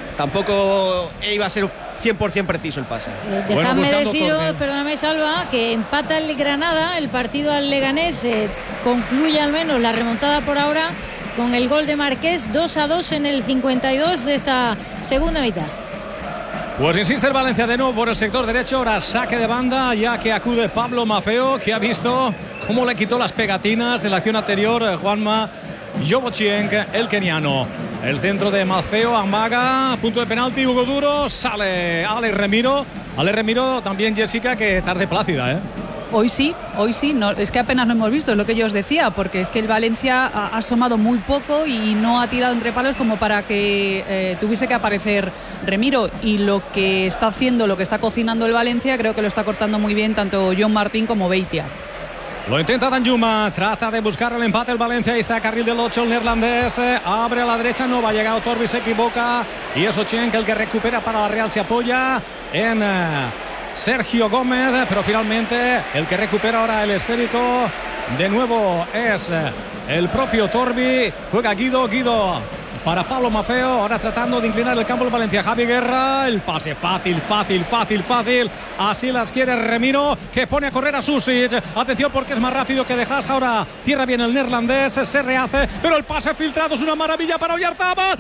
tampoco iba a ser 100% preciso el pase. Dejadme deciros, perdóname Salva, que empata el Granada, el partido al Leganés, concluye al menos la remontada por ahora con el gol de Marqués, 2-2 en el 52 de esta segunda mitad. Pues insiste el Valencia de nuevo por el sector derecho, ahora saque de banda, ya que acude Pablo Maffeo, que ha visto cómo le quitó las pegatinas en la acción anterior, Juanma Ochieng, el keniano. El centro de Maffeo, amaga, punto de penalti, Hugo Duro, sale Ale Remiro también, Jessica, que tarde plácida, Hoy sí, no, es que apenas lo hemos visto, es lo que yo os decía, porque es que el Valencia ha asomado muy poco y no ha tirado entre palos como para que tuviese que aparecer Remiro, y lo que está haciendo, lo que está cocinando el Valencia, creo que lo está cortando muy bien tanto John Martín como Beitia. Lo intenta Danjuma, trata de buscar el empate el Valencia, ahí está carril del 8 el neerlandés, abre a la derecha, no va a llegar Otorbi, se equivoca, y es Ochieng el que recupera para la Real, se apoya en Sergio Gómez, pero finalmente el que recupera ahora el esférico De nuevo es el propio Torbi. Juega Guido para Pablo Maffeo. Ahora tratando de inclinar el campo el Valencia. Javi Guerra. El pase fácil. Así las quiere Remiro, que pone a correr a Susic. Atención porque es más rápido que dejas. Ahora cierra bien el neerlandés. Se rehace. Pero el pase filtrado es una maravilla para Oyarzabal.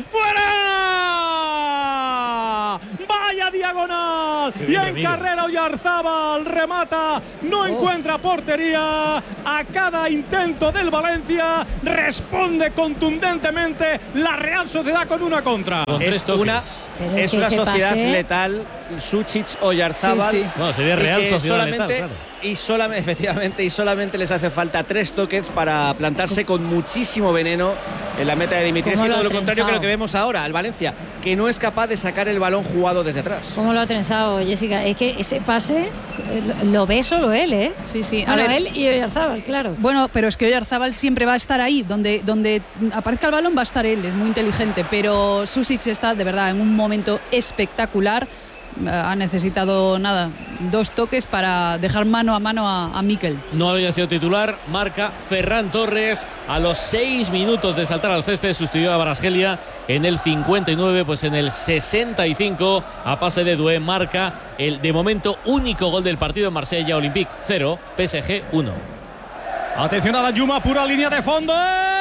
¡Fuera! ¡Vaya diagonal! Y en carrera Oyarzabal remata. No encuentra portería. A cada intento del Valencia responde contundentemente la Real Sociedad con una contra. Es una sociedad letal. Susic, Oyarzabal. Sí. Bueno, sería Real Sociedad letal, claro. Y solamente les hace falta 3 toques para plantarse con muchísimo veneno en la meta de Dimitri. Es que todo lo contrario que lo que vemos ahora, al Valencia, que no es capaz de sacar el balón jugado desde atrás. ¿Cómo lo ha trenzado, Jessica? Es que ese pase lo ve solo él, ¿eh? Sí. A ver, él y Oyarzabal, claro. Bueno, pero es que Oyarzabal siempre va a estar ahí. Donde aparezca el balón va a estar él, es muy inteligente. Pero Susic está, de verdad, en un momento espectacular. Ha necesitado 2 toques para dejar mano a mano a Mikel. No había sido titular. Marca Ferran Torres a los 6 minutos de saltar al césped. Sustituyó a Barasgelia en el 59. Pues en el 65 a pase de Doué marca el de momento único gol del partido en Marsella. Olympique 0, PSG 1. Atención a la Yuma, pura línea de fondo.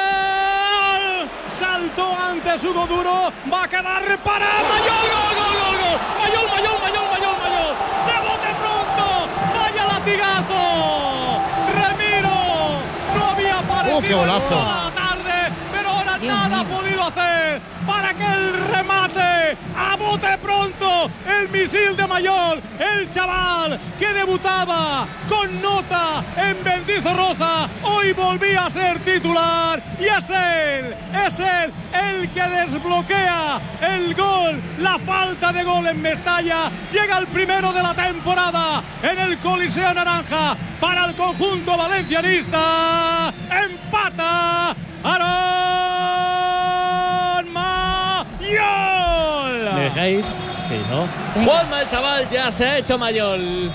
Saltó antes Hugo Duro. Va a quedar para Mayol. Gol. Mayol. Rebote pronto. Vaya latigazo. Remiro no había aparecido qué golazo. toda la tarde, pero ahora nada ha podido hacer para que el remate a bote pronto. El misil de Mayol, el chaval que debutaba con nota en Mendizorroza, hoy volvía a ser titular y es él el que desbloquea el gol, la falta de gol en Mestalla. Llega el primero de la temporada en el Coliseo Naranja para el conjunto valencianista. Empata Aaron Mayol. ¿Me dejáis? Sí, ¿no? Juanma, el chaval, ya se ha hecho Mayol.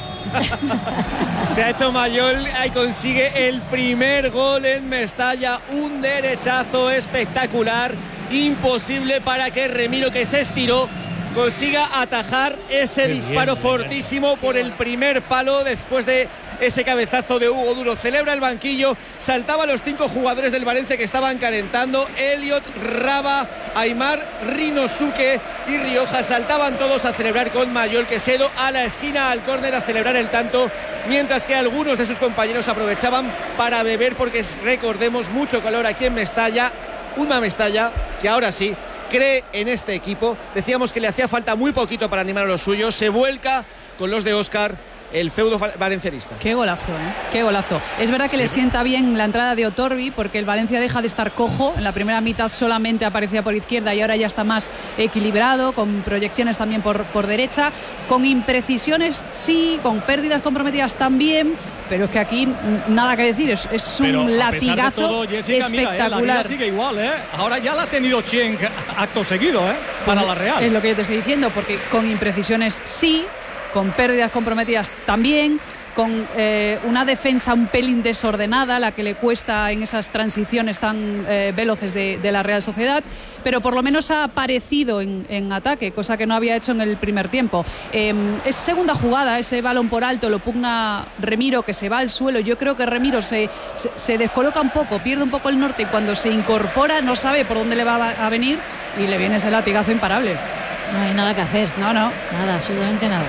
Se ha hecho Mayol y consigue el primer gol en Mestalla. Un derechazo espectacular. Imposible para que Remiro, que se estiró, consiga atajar ese disparo fortísimo por el primer palo después de ese cabezazo de Hugo Duro. Celebra el banquillo, saltaban los 5 jugadores del Valencia que estaban calentando. Elliot, Raba, Aimar, Rinosuke y Rioja saltaban todos a celebrar con Mayol, que se ha ido a la esquina, al córner, a celebrar el tanto, mientras que algunos de sus compañeros aprovechaban para beber, porque recordemos, mucho calor aquí en Mestalla. Una Mestalla que ahora sí cree en este equipo. Decíamos que le hacía falta muy poquito para animar a los suyos. Se vuelca con los de Óscar, el feudo valencianista. Qué golazo, qué golazo. Es verdad que le sienta bien la entrada de Otorbi, porque el Valencia deja de estar cojo. En la primera mitad solamente aparecía por izquierda y ahora ya está más equilibrado, con proyecciones también por derecha, con imprecisiones sí, con pérdidas comprometidas también, pero es que aquí nada que decir, es un latigazo todo, Jessica, espectacular. Mira, la sigue igual, ahora ya la ha tenido Cheng acto seguido, para la Real. Es lo que yo te estoy diciendo, porque con imprecisiones sí, con pérdidas comprometidas también, con una defensa un pelín desordenada, la que le cuesta en esas transiciones tan veloces de la Real Sociedad, pero por lo menos ha aparecido en ataque, cosa que no había hecho en el primer tiempo. Es segunda jugada, ese balón por alto lo pugna Remiro, que se va al suelo. Yo creo que Remiro se descoloca un poco, pierde un poco el norte, y cuando se incorpora no sabe por dónde le va a venir y le viene ese latigazo imparable. No hay nada que hacer. No. Nada, absolutamente nada.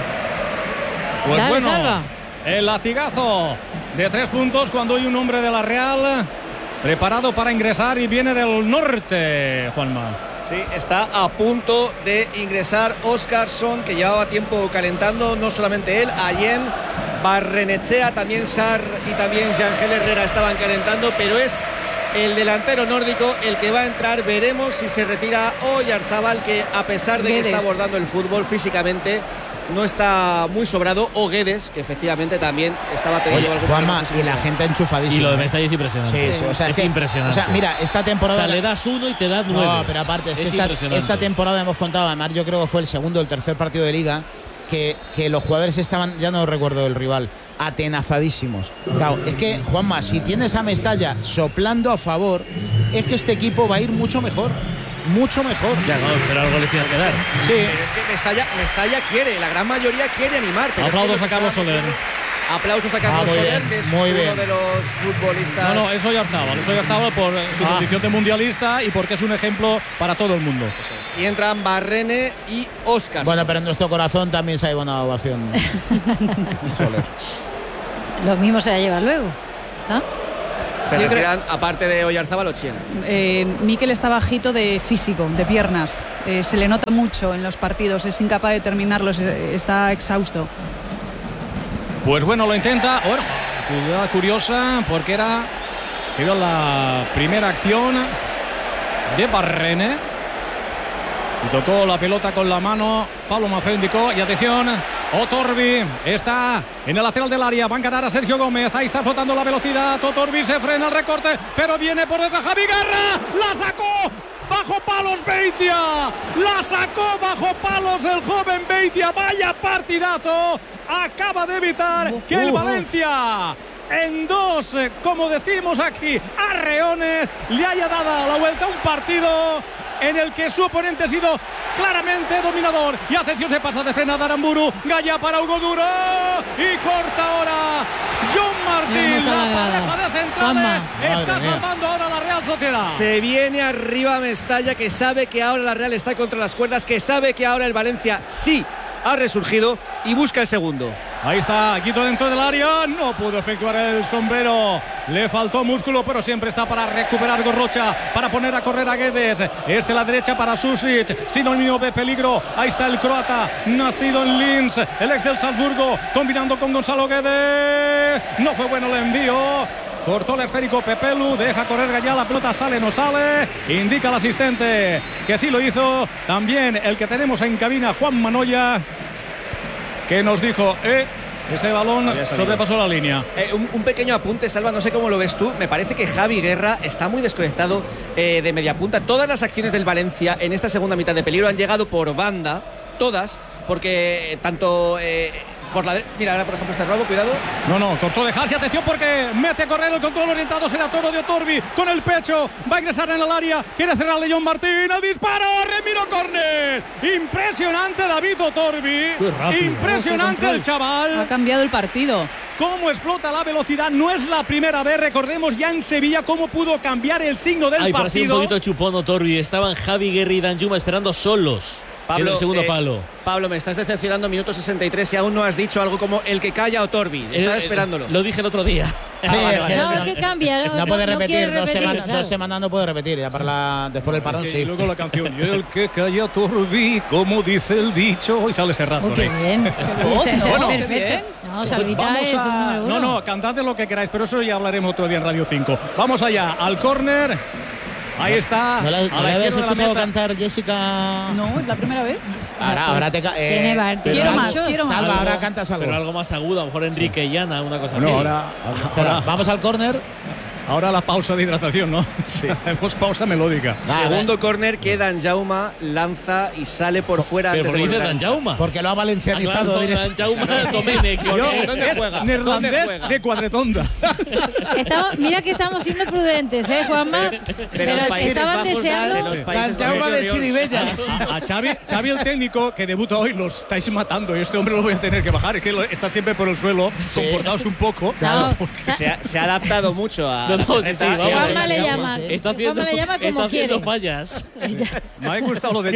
Pues dale, bueno, Salva. El latigazo de 3 puntos cuando hay un hombre de la Real preparado para ingresar y viene del norte, Juanma. Sí, está a punto de ingresar Óscarson, que llevaba tiempo calentando, no solamente él, Allen, Barrenechea, también Sar y también Ángel Herrera estaban calentando, pero es el delantero nórdico el que va a entrar. Veremos si se retira Oyarzabal, que a pesar de que está abordando el fútbol físicamente, no está muy sobrado, o Guedes, que efectivamente también estaba teniendo algo. Juanma, y la gente enchufadísima. Y lo de Mestalla es impresionante. Sí, o sea, es impresionante. O sea, mira, esta temporada. O sea, le das 1 y te das 9. No, pero aparte, esta temporada hemos contado, además, yo creo que fue el segundo o el tercer partido de Liga que los jugadores estaban, ya no recuerdo el rival, atenazadísimos. Claro, es que, Juanma, si tienes a Mestalla soplando a favor, es que este equipo va a ir mucho mejor. Mucho mejor. Ya, no, pero algo le tiene que dar. Sí. Pero es que Mestalla quiere, la gran mayoría quiere animar. Pero Aplausos a Carlos Soler. Aplausos a Carlos Soler, que es uno de los futbolistas. No, es Oyarzábal por su condición de mundialista y porque es un ejemplo para todo el mundo. Y entran Barrene y Óscar. Bueno, pero en nuestro corazón también se ha llevado una ovación. Soler. Lo mismo se la lleva luego. ¿Está? Se retiran, aparte de Oyarzábal, Ochien. Mikel está bajito de físico, de piernas. Se le nota mucho en los partidos, es incapaz de terminarlos, está exhausto. Pues bueno, lo intenta. Bueno, jugada curiosa porque era la primera acción de Barrene. Y tocó la pelota con la mano. Pablo Maffeo indicó. Y atención, Otorbi está en el lateral del área. Va a encarar a Sergio Gómez. Ahí está flotando la velocidad. Otorbi se frena el recorte, pero viene por detrás Javi Guerra. La sacó bajo palos Beitia. La sacó bajo palos el joven Beitia. Vaya partidazo. Acaba de evitar que el Valencia, en dos, como decimos aquí, arreones, le haya dado la vuelta a un partido en el que su oponente ha sido claramente dominador. Y atención, se pasa de frenada Aramburu. Gaya para Hugo Duro. Y corta ahora John Martín. La pareja de centrales está salvando ahora la Real Sociedad. Se viene arriba Mestalla, que sabe que ahora la Real está contra las cuerdas, que sabe que ahora el Valencia sí ha resurgido y busca el segundo. Ahí está, Quito dentro del área, no pudo efectuar el sombrero, le faltó músculo, pero siempre está para recuperar Gorrocha, para poner a correr a Guedes. La derecha para Susic, sinónimo de peligro. Ahí está el croata, nacido en Linz, el ex del Salzburgo, combinando con Gonzalo Guedes. No fue bueno el envío. Cortó el esférico Pepelu, deja correr Gallá, la pelota sale, no sale. Indica al asistente que sí lo hizo. También el que tenemos en cabina, Juan Manoya, que nos dijo, ese balón sobrepasó la línea. Un pequeño apunte, Salva, no sé cómo lo ves tú. Me parece que Javi Guerra está muy desconectado de media punta. Todas las acciones del Valencia en esta segunda mitad de peligro han llegado por banda, todas, porque tanto... mira, ahora por ejemplo este robo, cuidado. No, cortó dejarse, atención porque mete a correr el control orientado, será Toro de Otorbi con el pecho, va a ingresar en el área, quiere cerrarle John Martín, el disparo, Remiro córner. Impresionante David Otorbi, impresionante el chaval. Ha cambiado el partido. Cómo explota la velocidad, no es la primera vez, recordemos ya en Sevilla cómo pudo cambiar el signo del partido. Parecía un poquito chupón Otorbi, estaban Javi Guerra y Danjuma esperando solos. Pablo, en el segundo palo. Pablo, me estás decepcionando, minuto 63 y aún no has dicho algo como el que calla a Otorbi. Estás esperándolo. Lo dije el otro día. No, es que cambia. No puede repetir, claro. 2 semanas no puede repetir. Ya para después del parón, sí. Y luego la canción. Y el que calla a Otorbi, como dice el dicho, y sale Serrano. Qué bien. Bueno, perfecto. No, Salvita es un número uno. No, cantad de lo que queráis, pero eso ya hablaremos otro día en Radio 5. Vamos allá, al córner. Ahí está. ¿No la habías escuchado cantar, Jessica? No, es la primera vez. Ahora te tiene quiero más. Salva, ahora cantas algo. Pero algo más agudo, a lo mejor Enrique Llana, una cosa así. Ahora, vamos al córner. Ahora la pausa de hidratación, ¿no? Sí. Hacemos pausa melódica. Segundo córner que Danjuma lanza y sale por fuera. ¿Pero por qué dice Danjuma? Porque lo ha valencianizado. Danjuma Domenech. ¿Dónde juega? Neerlandés de Cuadretonda. Mira que estamos siendo prudentes, Juanma. Pero estaban deseando. Danjuma de Chiribella. A Xavi, el técnico, que debuta hoy, los estáis matando. Y este hombre lo voy a tener que bajar. Es que está siempre por el suelo. Sí. Comportaos un poco. Claro. Se ha adaptado mucho a... Juanma le llama. Está haciendo fallas. Me ha gustado lo de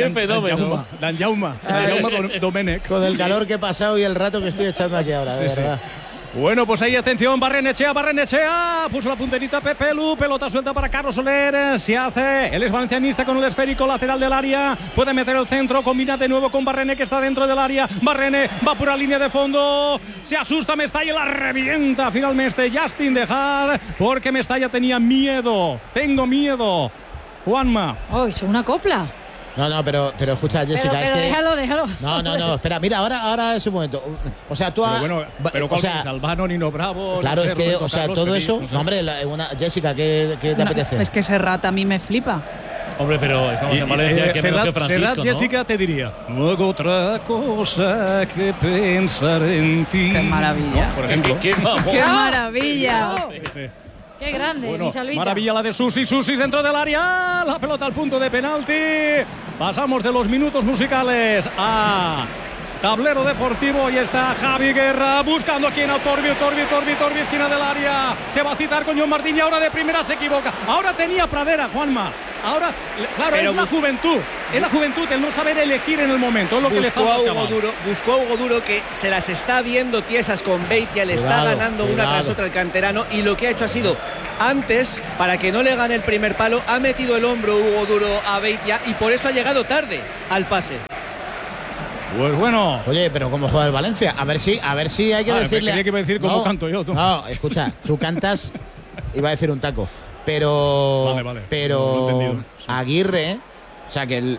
Danjuma Domenech. Con el calor que he pasado y el rato que estoy echando aquí ahora, de verdad. Bueno, pues ahí atención, Barrenechea, puso la punterita Pepelu, pelota suelta para Carlos Soler, se hace el ex valencianista con el esférico lateral del área, puede meter el centro, combina de nuevo con Barrene que está dentro del área, Barrene va por la línea de fondo, se asusta Mestalla y la revienta finalmente Justin Dejar, porque Mestalla tenía miedo, tengo miedo, Juanma. Es una copla. No, pero escucha, Jessica, pero es que... déjalo. No, espera, mira, ahora es un momento. O sea, tú pero ¿cuál es? Albano, Nino Bravo... Claro, es que, o sea, todo eso... No, hombre, Jessica, ¿qué te apetece? Es que Serrat a mí me flipa. Hombre, pero estamos en Valencia, que menos que Francisco, ¿no? Jessica te diría, no hago otra cosa que pensar en ti. ¡Qué maravilla! ¿No? Por ejemplo. ¡Qué maravilla! ¡Qué grande, bueno, mi Salvita! Maravilla la de Susi dentro del área. La pelota al punto de penalti. Pasamos de los minutos musicales a tablero deportivo y está Javi Guerra buscando aquí en Torbi, esquina del área. Se va a citar con John Martín y ahora de primera se equivoca. Ahora tenía Pradera, Juanma. Ahora, claro, pero es la juventud. Es la juventud, el no saber elegir en el momento. Es lo que le falta al chaval. Buscó a Hugo Duro, que se las está viendo tiesas con Beitia. Le está ganando una tras otra el canterano. Y lo que ha hecho ha sido, antes, para que no le gane el primer palo, ha metido el hombro Hugo Duro a Beitia y por eso ha llegado tarde al pase. Pues bueno. Oye, pero ¿cómo juega el Valencia? A ver si hay que decirle. Tenía que decir cómo canto yo. Tú. No, escucha, tú cantas, iba a decir un taco, pero vale. pero no Aguirre, o sea que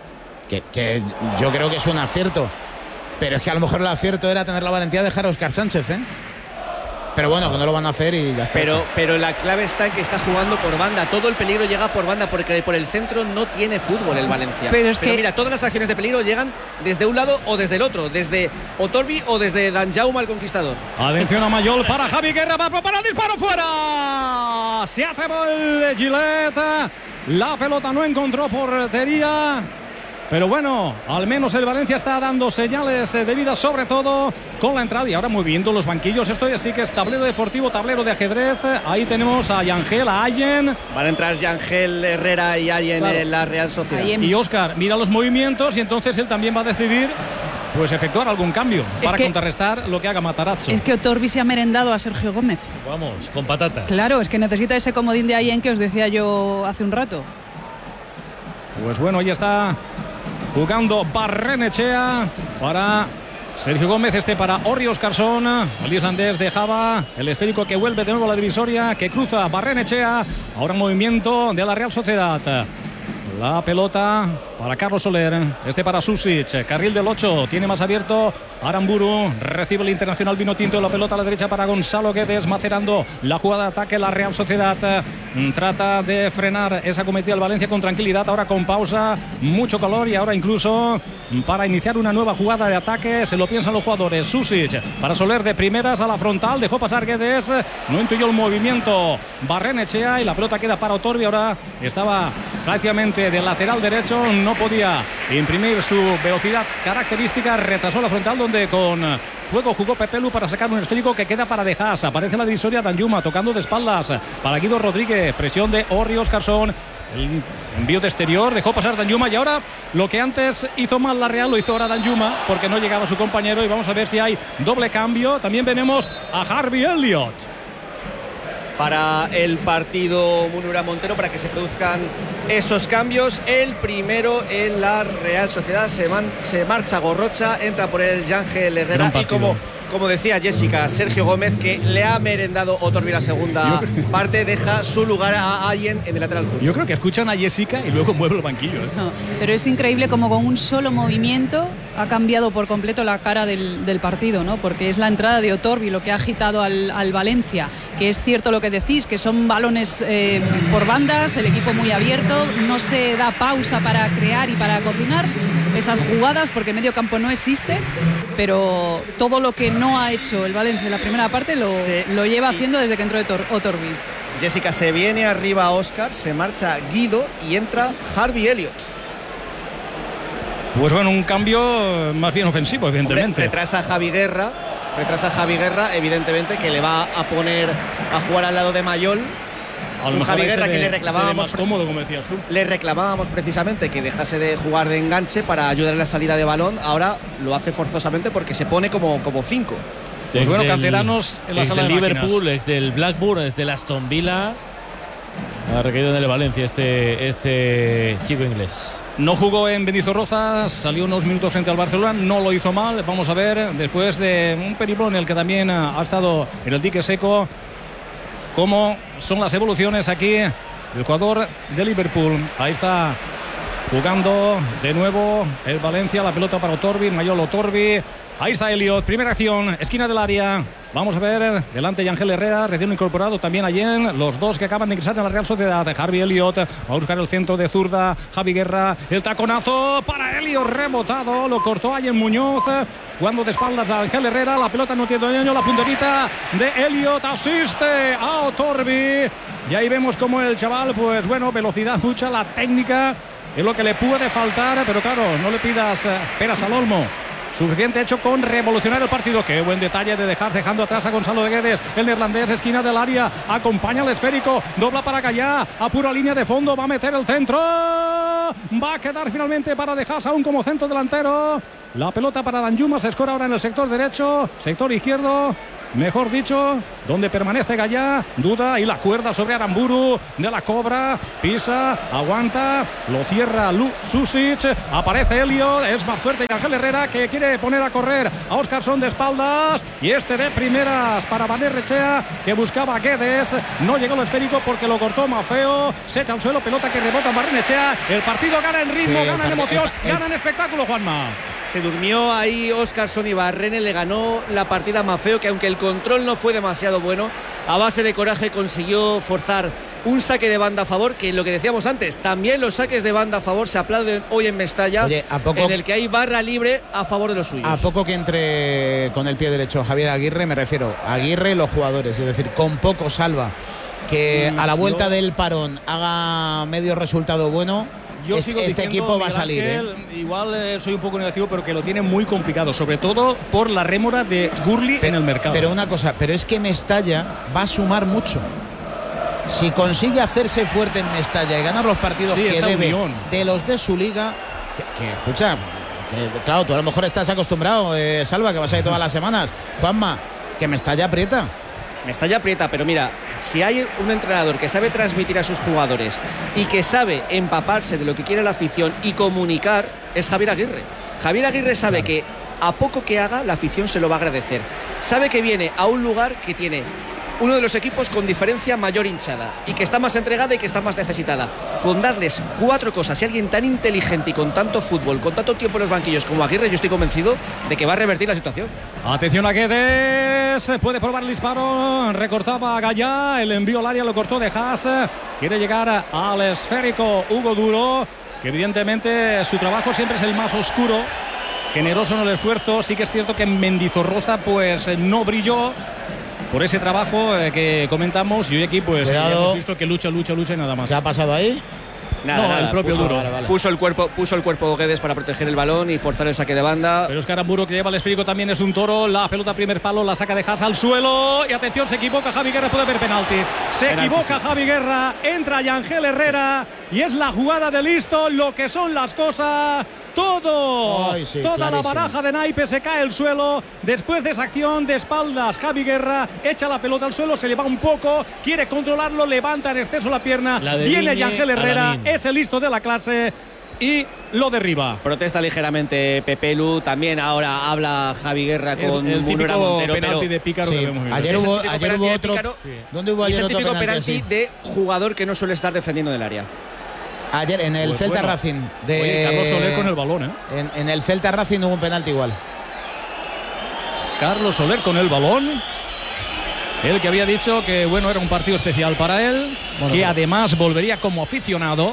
yo creo que es un acierto, pero es que a lo mejor el acierto era tener la valentía de dejar a Óscar Sánchez, Pero bueno, que no lo van a hacer y ya está. Pero la clave está en que está jugando por banda. Todo el peligro llega por banda porque por el centro no tiene fútbol el Valencia. Pero mira, todas las acciones de peligro llegan desde un lado o desde el otro, desde Otorbi o desde Danjaume el Conquistador. Atención a Mayol para Javi Guerra, va a preparar disparo fuera. Se atrevió el de Gillette. La pelota no encontró portería. Pero bueno, al menos el Valencia está dando señales de vida, sobre todo con la entrada y ahora moviendo los banquillos. Esto sí que es tablero deportivo, tablero de ajedrez. Ahí tenemos a Yangel, a Allen. Van a entrar Yangel, Herrera y Allen en la Real Sociedad. Y Óscar mira los movimientos y entonces él también va a decidir pues efectuar algún cambio para contrarrestar lo que haga Matarazzo. Es que Otorbi se ha merendado a Sergio Gómez. Vamos, con patatas. Claro, es que necesita ese comodín de Allen que os decía yo hace un rato. Pues bueno, ya está jugando Barrenechea para Sergio Gómez, para Orri Óskarsson. El islandés dejaba el esférico que vuelve de nuevo a la divisoria, que cruza Barrenechea. Ahora movimiento de la Real Sociedad. La pelota para Carlos Soler, para Susic, carril del 8, tiene más abierto Aramburu, recibe el internacional vino tinto, la pelota a la derecha para Gonzalo Guedes, macerando la jugada de ataque. La Real Sociedad trata de frenar esa cometida del Valencia con tranquilidad, ahora con pausa, mucho calor y ahora incluso para iniciar una nueva jugada de ataque, se lo piensan los jugadores. Susic para Soler de primeras a la frontal, dejó pasar Guedes, no intuyó el movimiento Barrenechea y la pelota queda para Otorbi. Ahora estaba prácticamente de lateral derecho, no podía imprimir su velocidad característica, retrasó la frontal donde con fuego jugó Pepelu para sacar un esférico que queda para Dejas. Aparece la divisoria Danjuma tocando de espaldas para Guido Rodríguez, presión de Orri Óskarsson, el envío de exterior, dejó pasar Danjuma y ahora lo que antes hizo mal la Real lo hizo ahora Danjuma porque no llegaba su compañero y vamos a ver si hay doble cambio. También tenemos a Harvey Elliott para el partido Munura Montero, para que se produzcan esos cambios. El primero en la Real Sociedad, se marcha Gorrocha, entra por el Yangel Herrera y como decía Jessica, Sergio Gómez, que le ha merendado Otorbi la segunda parte, deja su lugar a Allen en el lateral sur. Yo creo que escuchan a Jessica y luego mueve el banquillo. No, pero es increíble como con un solo movimiento ha cambiado por completo la cara del partido, ¿no? Porque es la entrada de Otorbi lo que ha agitado al Valencia, que es cierto lo que decís, que son balones por bandas, el equipo muy abierto, no se da pausa para crear y para cocinar esas jugadas porque medio campo no existe, pero todo lo que no ha hecho el Valencia en la primera parte lo lleva haciendo desde que entró Otorbi. Jessica, se viene arriba Óscar, se marcha Guido y entra Harvey Elliott. Pues bueno, un cambio más bien ofensivo, evidentemente. Retrasa Javi Guerra, evidentemente, que le va a poner a jugar al lado de Mayol. Un Javi Guerra que le reclamábamos más cómodo, como decías tú. Le reclamábamos precisamente que dejase de jugar de enganche para ayudar en la salida de balón. Ahora lo hace forzosamente porque se pone como 5. Pues bueno, canteranos en la sala de Liverpool, ex del Blackburn, ex del Aston Villa. Ha recaído en el Valencia este chico inglés. No jugó en Mendizorroza, salió unos minutos frente al Barcelona, no lo hizo mal. Vamos a ver, después de un periplo en el que también ha estado en el dique seco, cómo son las evoluciones aquí del jugador de Liverpool. Ahí está Jugando de nuevo el Valencia, la pelota para Otorbi, Mayol Otorbi. Ahí está Elliot, primera acción, esquina del área. Vamos a ver, delante Yangel Herrera, recién incorporado también Allen, los dos que acaban de ingresar en la Real Sociedad. Harvey Elliot va a buscar el centro de zurda, Javi Guerra, el taconazo para Elliot, rebotado, lo cortó Allen Muñoz. Jugando de espaldas a Ángel Herrera, la pelota no tiene daño, la punterita de Elliot asiste a Otorbi. Y ahí vemos como el chaval, pues bueno, velocidad mucha, la técnica es lo que le puede faltar, pero claro, no le pidas peras al olmo. Suficiente hecho con revolucionar el partido. Qué buen detalle de dejando atrás a Gonzalo de Guedes. El neerlandés, esquina del área, acompaña al esférico, dobla para Gallá, a pura línea de fondo, va a meter el centro. Va a quedar finalmente para dejarse aún como centro delantero. La pelota para Danjuma, se escora ahora en el sector derecho, sector izquierdo, mejor dicho, donde permanece Gallá, duda y la cuerda sobre Aramburu, de la cobra, pisa, aguanta, lo cierra Susic, aparece Elliot, es más fuerte que Ángel Herrera, que quiere poner a correr a Óscarson de espaldas, y este de primeras para Barrenechea, que buscaba a Guedes, no llegó el esférico porque lo cortó Maffeo, se echa al suelo, pelota que rebota en Barrenechea, el partido gana en ritmo, gana en emoción, gana en espectáculo, Juanma. Se durmió ahí Óscarson y Barrene, le ganó la partida a Maffeo, que aunque el control no fue demasiado bueno, a base de coraje consiguió forzar un saque de banda a favor, que lo que decíamos antes, también los saques de banda a favor se aplauden hoy en Mestalla. Oye, en el que hay barra libre a favor de los suyos. A poco que entre con el pie derecho Javier Aguirre, me refiero a Aguirre y los jugadores, es decir, con poco salva, que a la vuelta del parón haga medio resultado bueno. Este equipo va a salir. Igual soy un poco negativo, pero que lo tiene muy complicado, sobre todo por la rémora de Gurli en el mercado. Pero una cosa, pero es que Mestalla va a sumar mucho. Si consigue hacerse fuerte en Mestalla y ganar los partidos que debe de los de su liga, que escucha, que claro, tú a lo mejor estás acostumbrado, Salva, que vas a ir todas las semanas. Juanma, que Mestalla aprieta. Mestalla aprieta, pero mira, si hay un entrenador que sabe transmitir a sus jugadores y que sabe empaparse de lo que quiere la afición y comunicar, es Javier Aguirre. Javier Aguirre sabe que a poco que haga, la afición se lo va a agradecer. Sabe que viene a un lugar que tiene uno de los equipos con diferencia mayor hinchada y que está más entregada y que está más necesitada. Con darles 4 cosas y alguien tan inteligente y con tanto fútbol, con tanto tiempo en los banquillos como Aguirre, yo estoy convencido de que va a revertir la situación. Atención a Guedes, puede probar el disparo, recortaba a Gallá, el envío al área lo cortó de Haas, quiere llegar al esférico Hugo Duro, que evidentemente su trabajo siempre es el más oscuro, generoso en el esfuerzo. Sí que es cierto que en Mendizorroza pues no brilló por ese trabajo que comentamos, y hoy aquí pues hemos visto que lucha y nada más. ¿Qué ha pasado ahí? Nada, el propio Duro. Vale. Puso el cuerpo Guedes para proteger el balón y forzar el saque de banda. Pero es que Aramburu, que lleva el esférico, también es un toro. La pelota primer palo, la saca de Haas al suelo. Y atención, se equivoca Javi Guerra, puede haber penalti. Equivoca Javi Guerra, entra Yangel Herrera y es la jugada de listo, lo que son las cosas. Toda clarísimo. La baraja de naipes se cae al suelo después de esa acción de espaldas. Javi Guerra echa la pelota al suelo, se le va un poco, quiere controlarlo, levanta en exceso la pierna, viene Yangel Herrera, es el listo de la clase y lo derriba. Protesta ligeramente Pepe Lu, también ahora habla Javi Guerra con el Munera Montero, penalti de Pícaro, que vemos. Ayer hubo otro. ¿Dónde hubo ayer otro penalti? Penalti de jugador que no suele estar defendiendo del área. Ayer en el Celta Racing de Oye, Carlos Soler con el balón, en el Celta Racing hubo un penalti igual. Carlos Soler con el balón. Él que había dicho que bueno, era un partido especial para él, que además volvería como aficionado.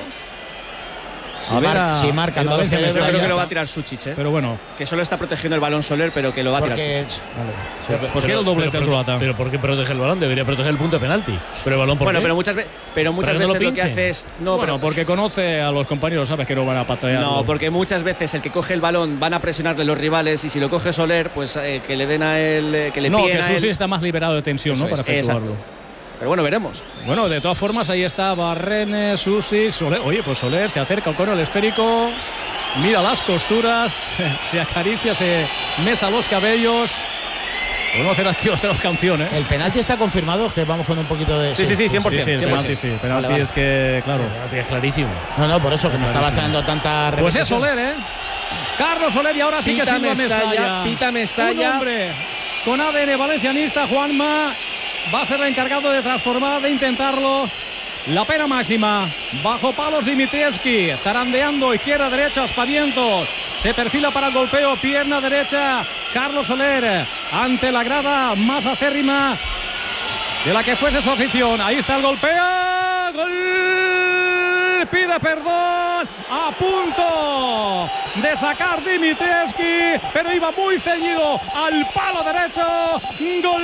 Si marca, no yo creo que lo va a tirar Suchic, pero bueno, que solo está protegiendo el balón Soler, pero que lo va a tirar Suchic. Pues que el doblete pero ¿por qué protege el balón? Debería proteger el punto de penalti. Pero el balón, ¿por qué? Pero muchas veces lo que hace es porque conoce a los compañeros, sabes que no van a patear. No, porque muchas veces el que coge el balón van a presionarle los rivales, y si lo coge Soler, pues que le den a él, que le piden a él. Susi está más liberado de tensión, eso, ¿no? Para efectuarlo. Pero bueno, veremos. Bueno, de todas formas, ahí está Barrene, Susi, Soler. Oye, pues Soler se acerca con el esférico, mira las costuras, se acaricia, se mesa los cabellos. Podemos hacer aquí otra canción, ¿eh? El penalti está confirmado, que vamos con un poquito de... Sí, 100%. Sí, penalti vale. Es que, claro, es clarísimo. No, por eso, que me estaba trayendo tanta repetición. Pues es Soler, ¿eh? Carlos Soler, y ahora sí que sí lo Mestalla. Pita Mestalla. Un hombre con ADN valencianista, Juanma. Va a ser el encargado de transformar, de intentarlo. La pena máxima. Bajo palos Dimitrievski. Tarandeando izquierda, derecha, aspavientos. Se perfila para el golpeo. Pierna derecha. Carlos Soler. Ante la grada más acérrima de la que fuese su afición. Ahí está el golpeo. ¡Gol! Pide perdón. A punto de sacar Dimitrievski, pero iba muy ceñido al palo derecho. ¡Gol!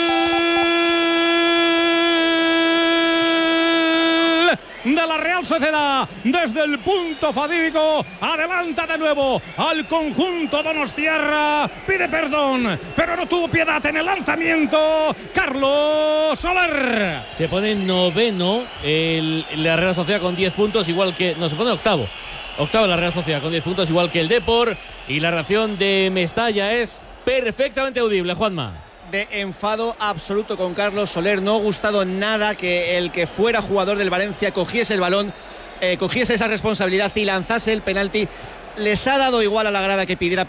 De la Real Sociedad desde el punto fatídico. Adelanta de nuevo al conjunto donostiarra. Pide perdón, pero no tuvo piedad en el lanzamiento. Carlos Soler. Se pone noveno la Real Sociedad con 10 puntos, igual que... No, se pone octavo. Octavo la Real Sociedad con 10 puntos, igual que el Depor. Y la reacción de Mestalla es perfectamente audible, Juanma. De enfado absoluto con Carlos Soler. No ha gustado nada que el que fuera jugador del Valencia cogiese el balón, cogiese esa responsabilidad y lanzase el penalti. Les ha dado igual a la grada que pidiera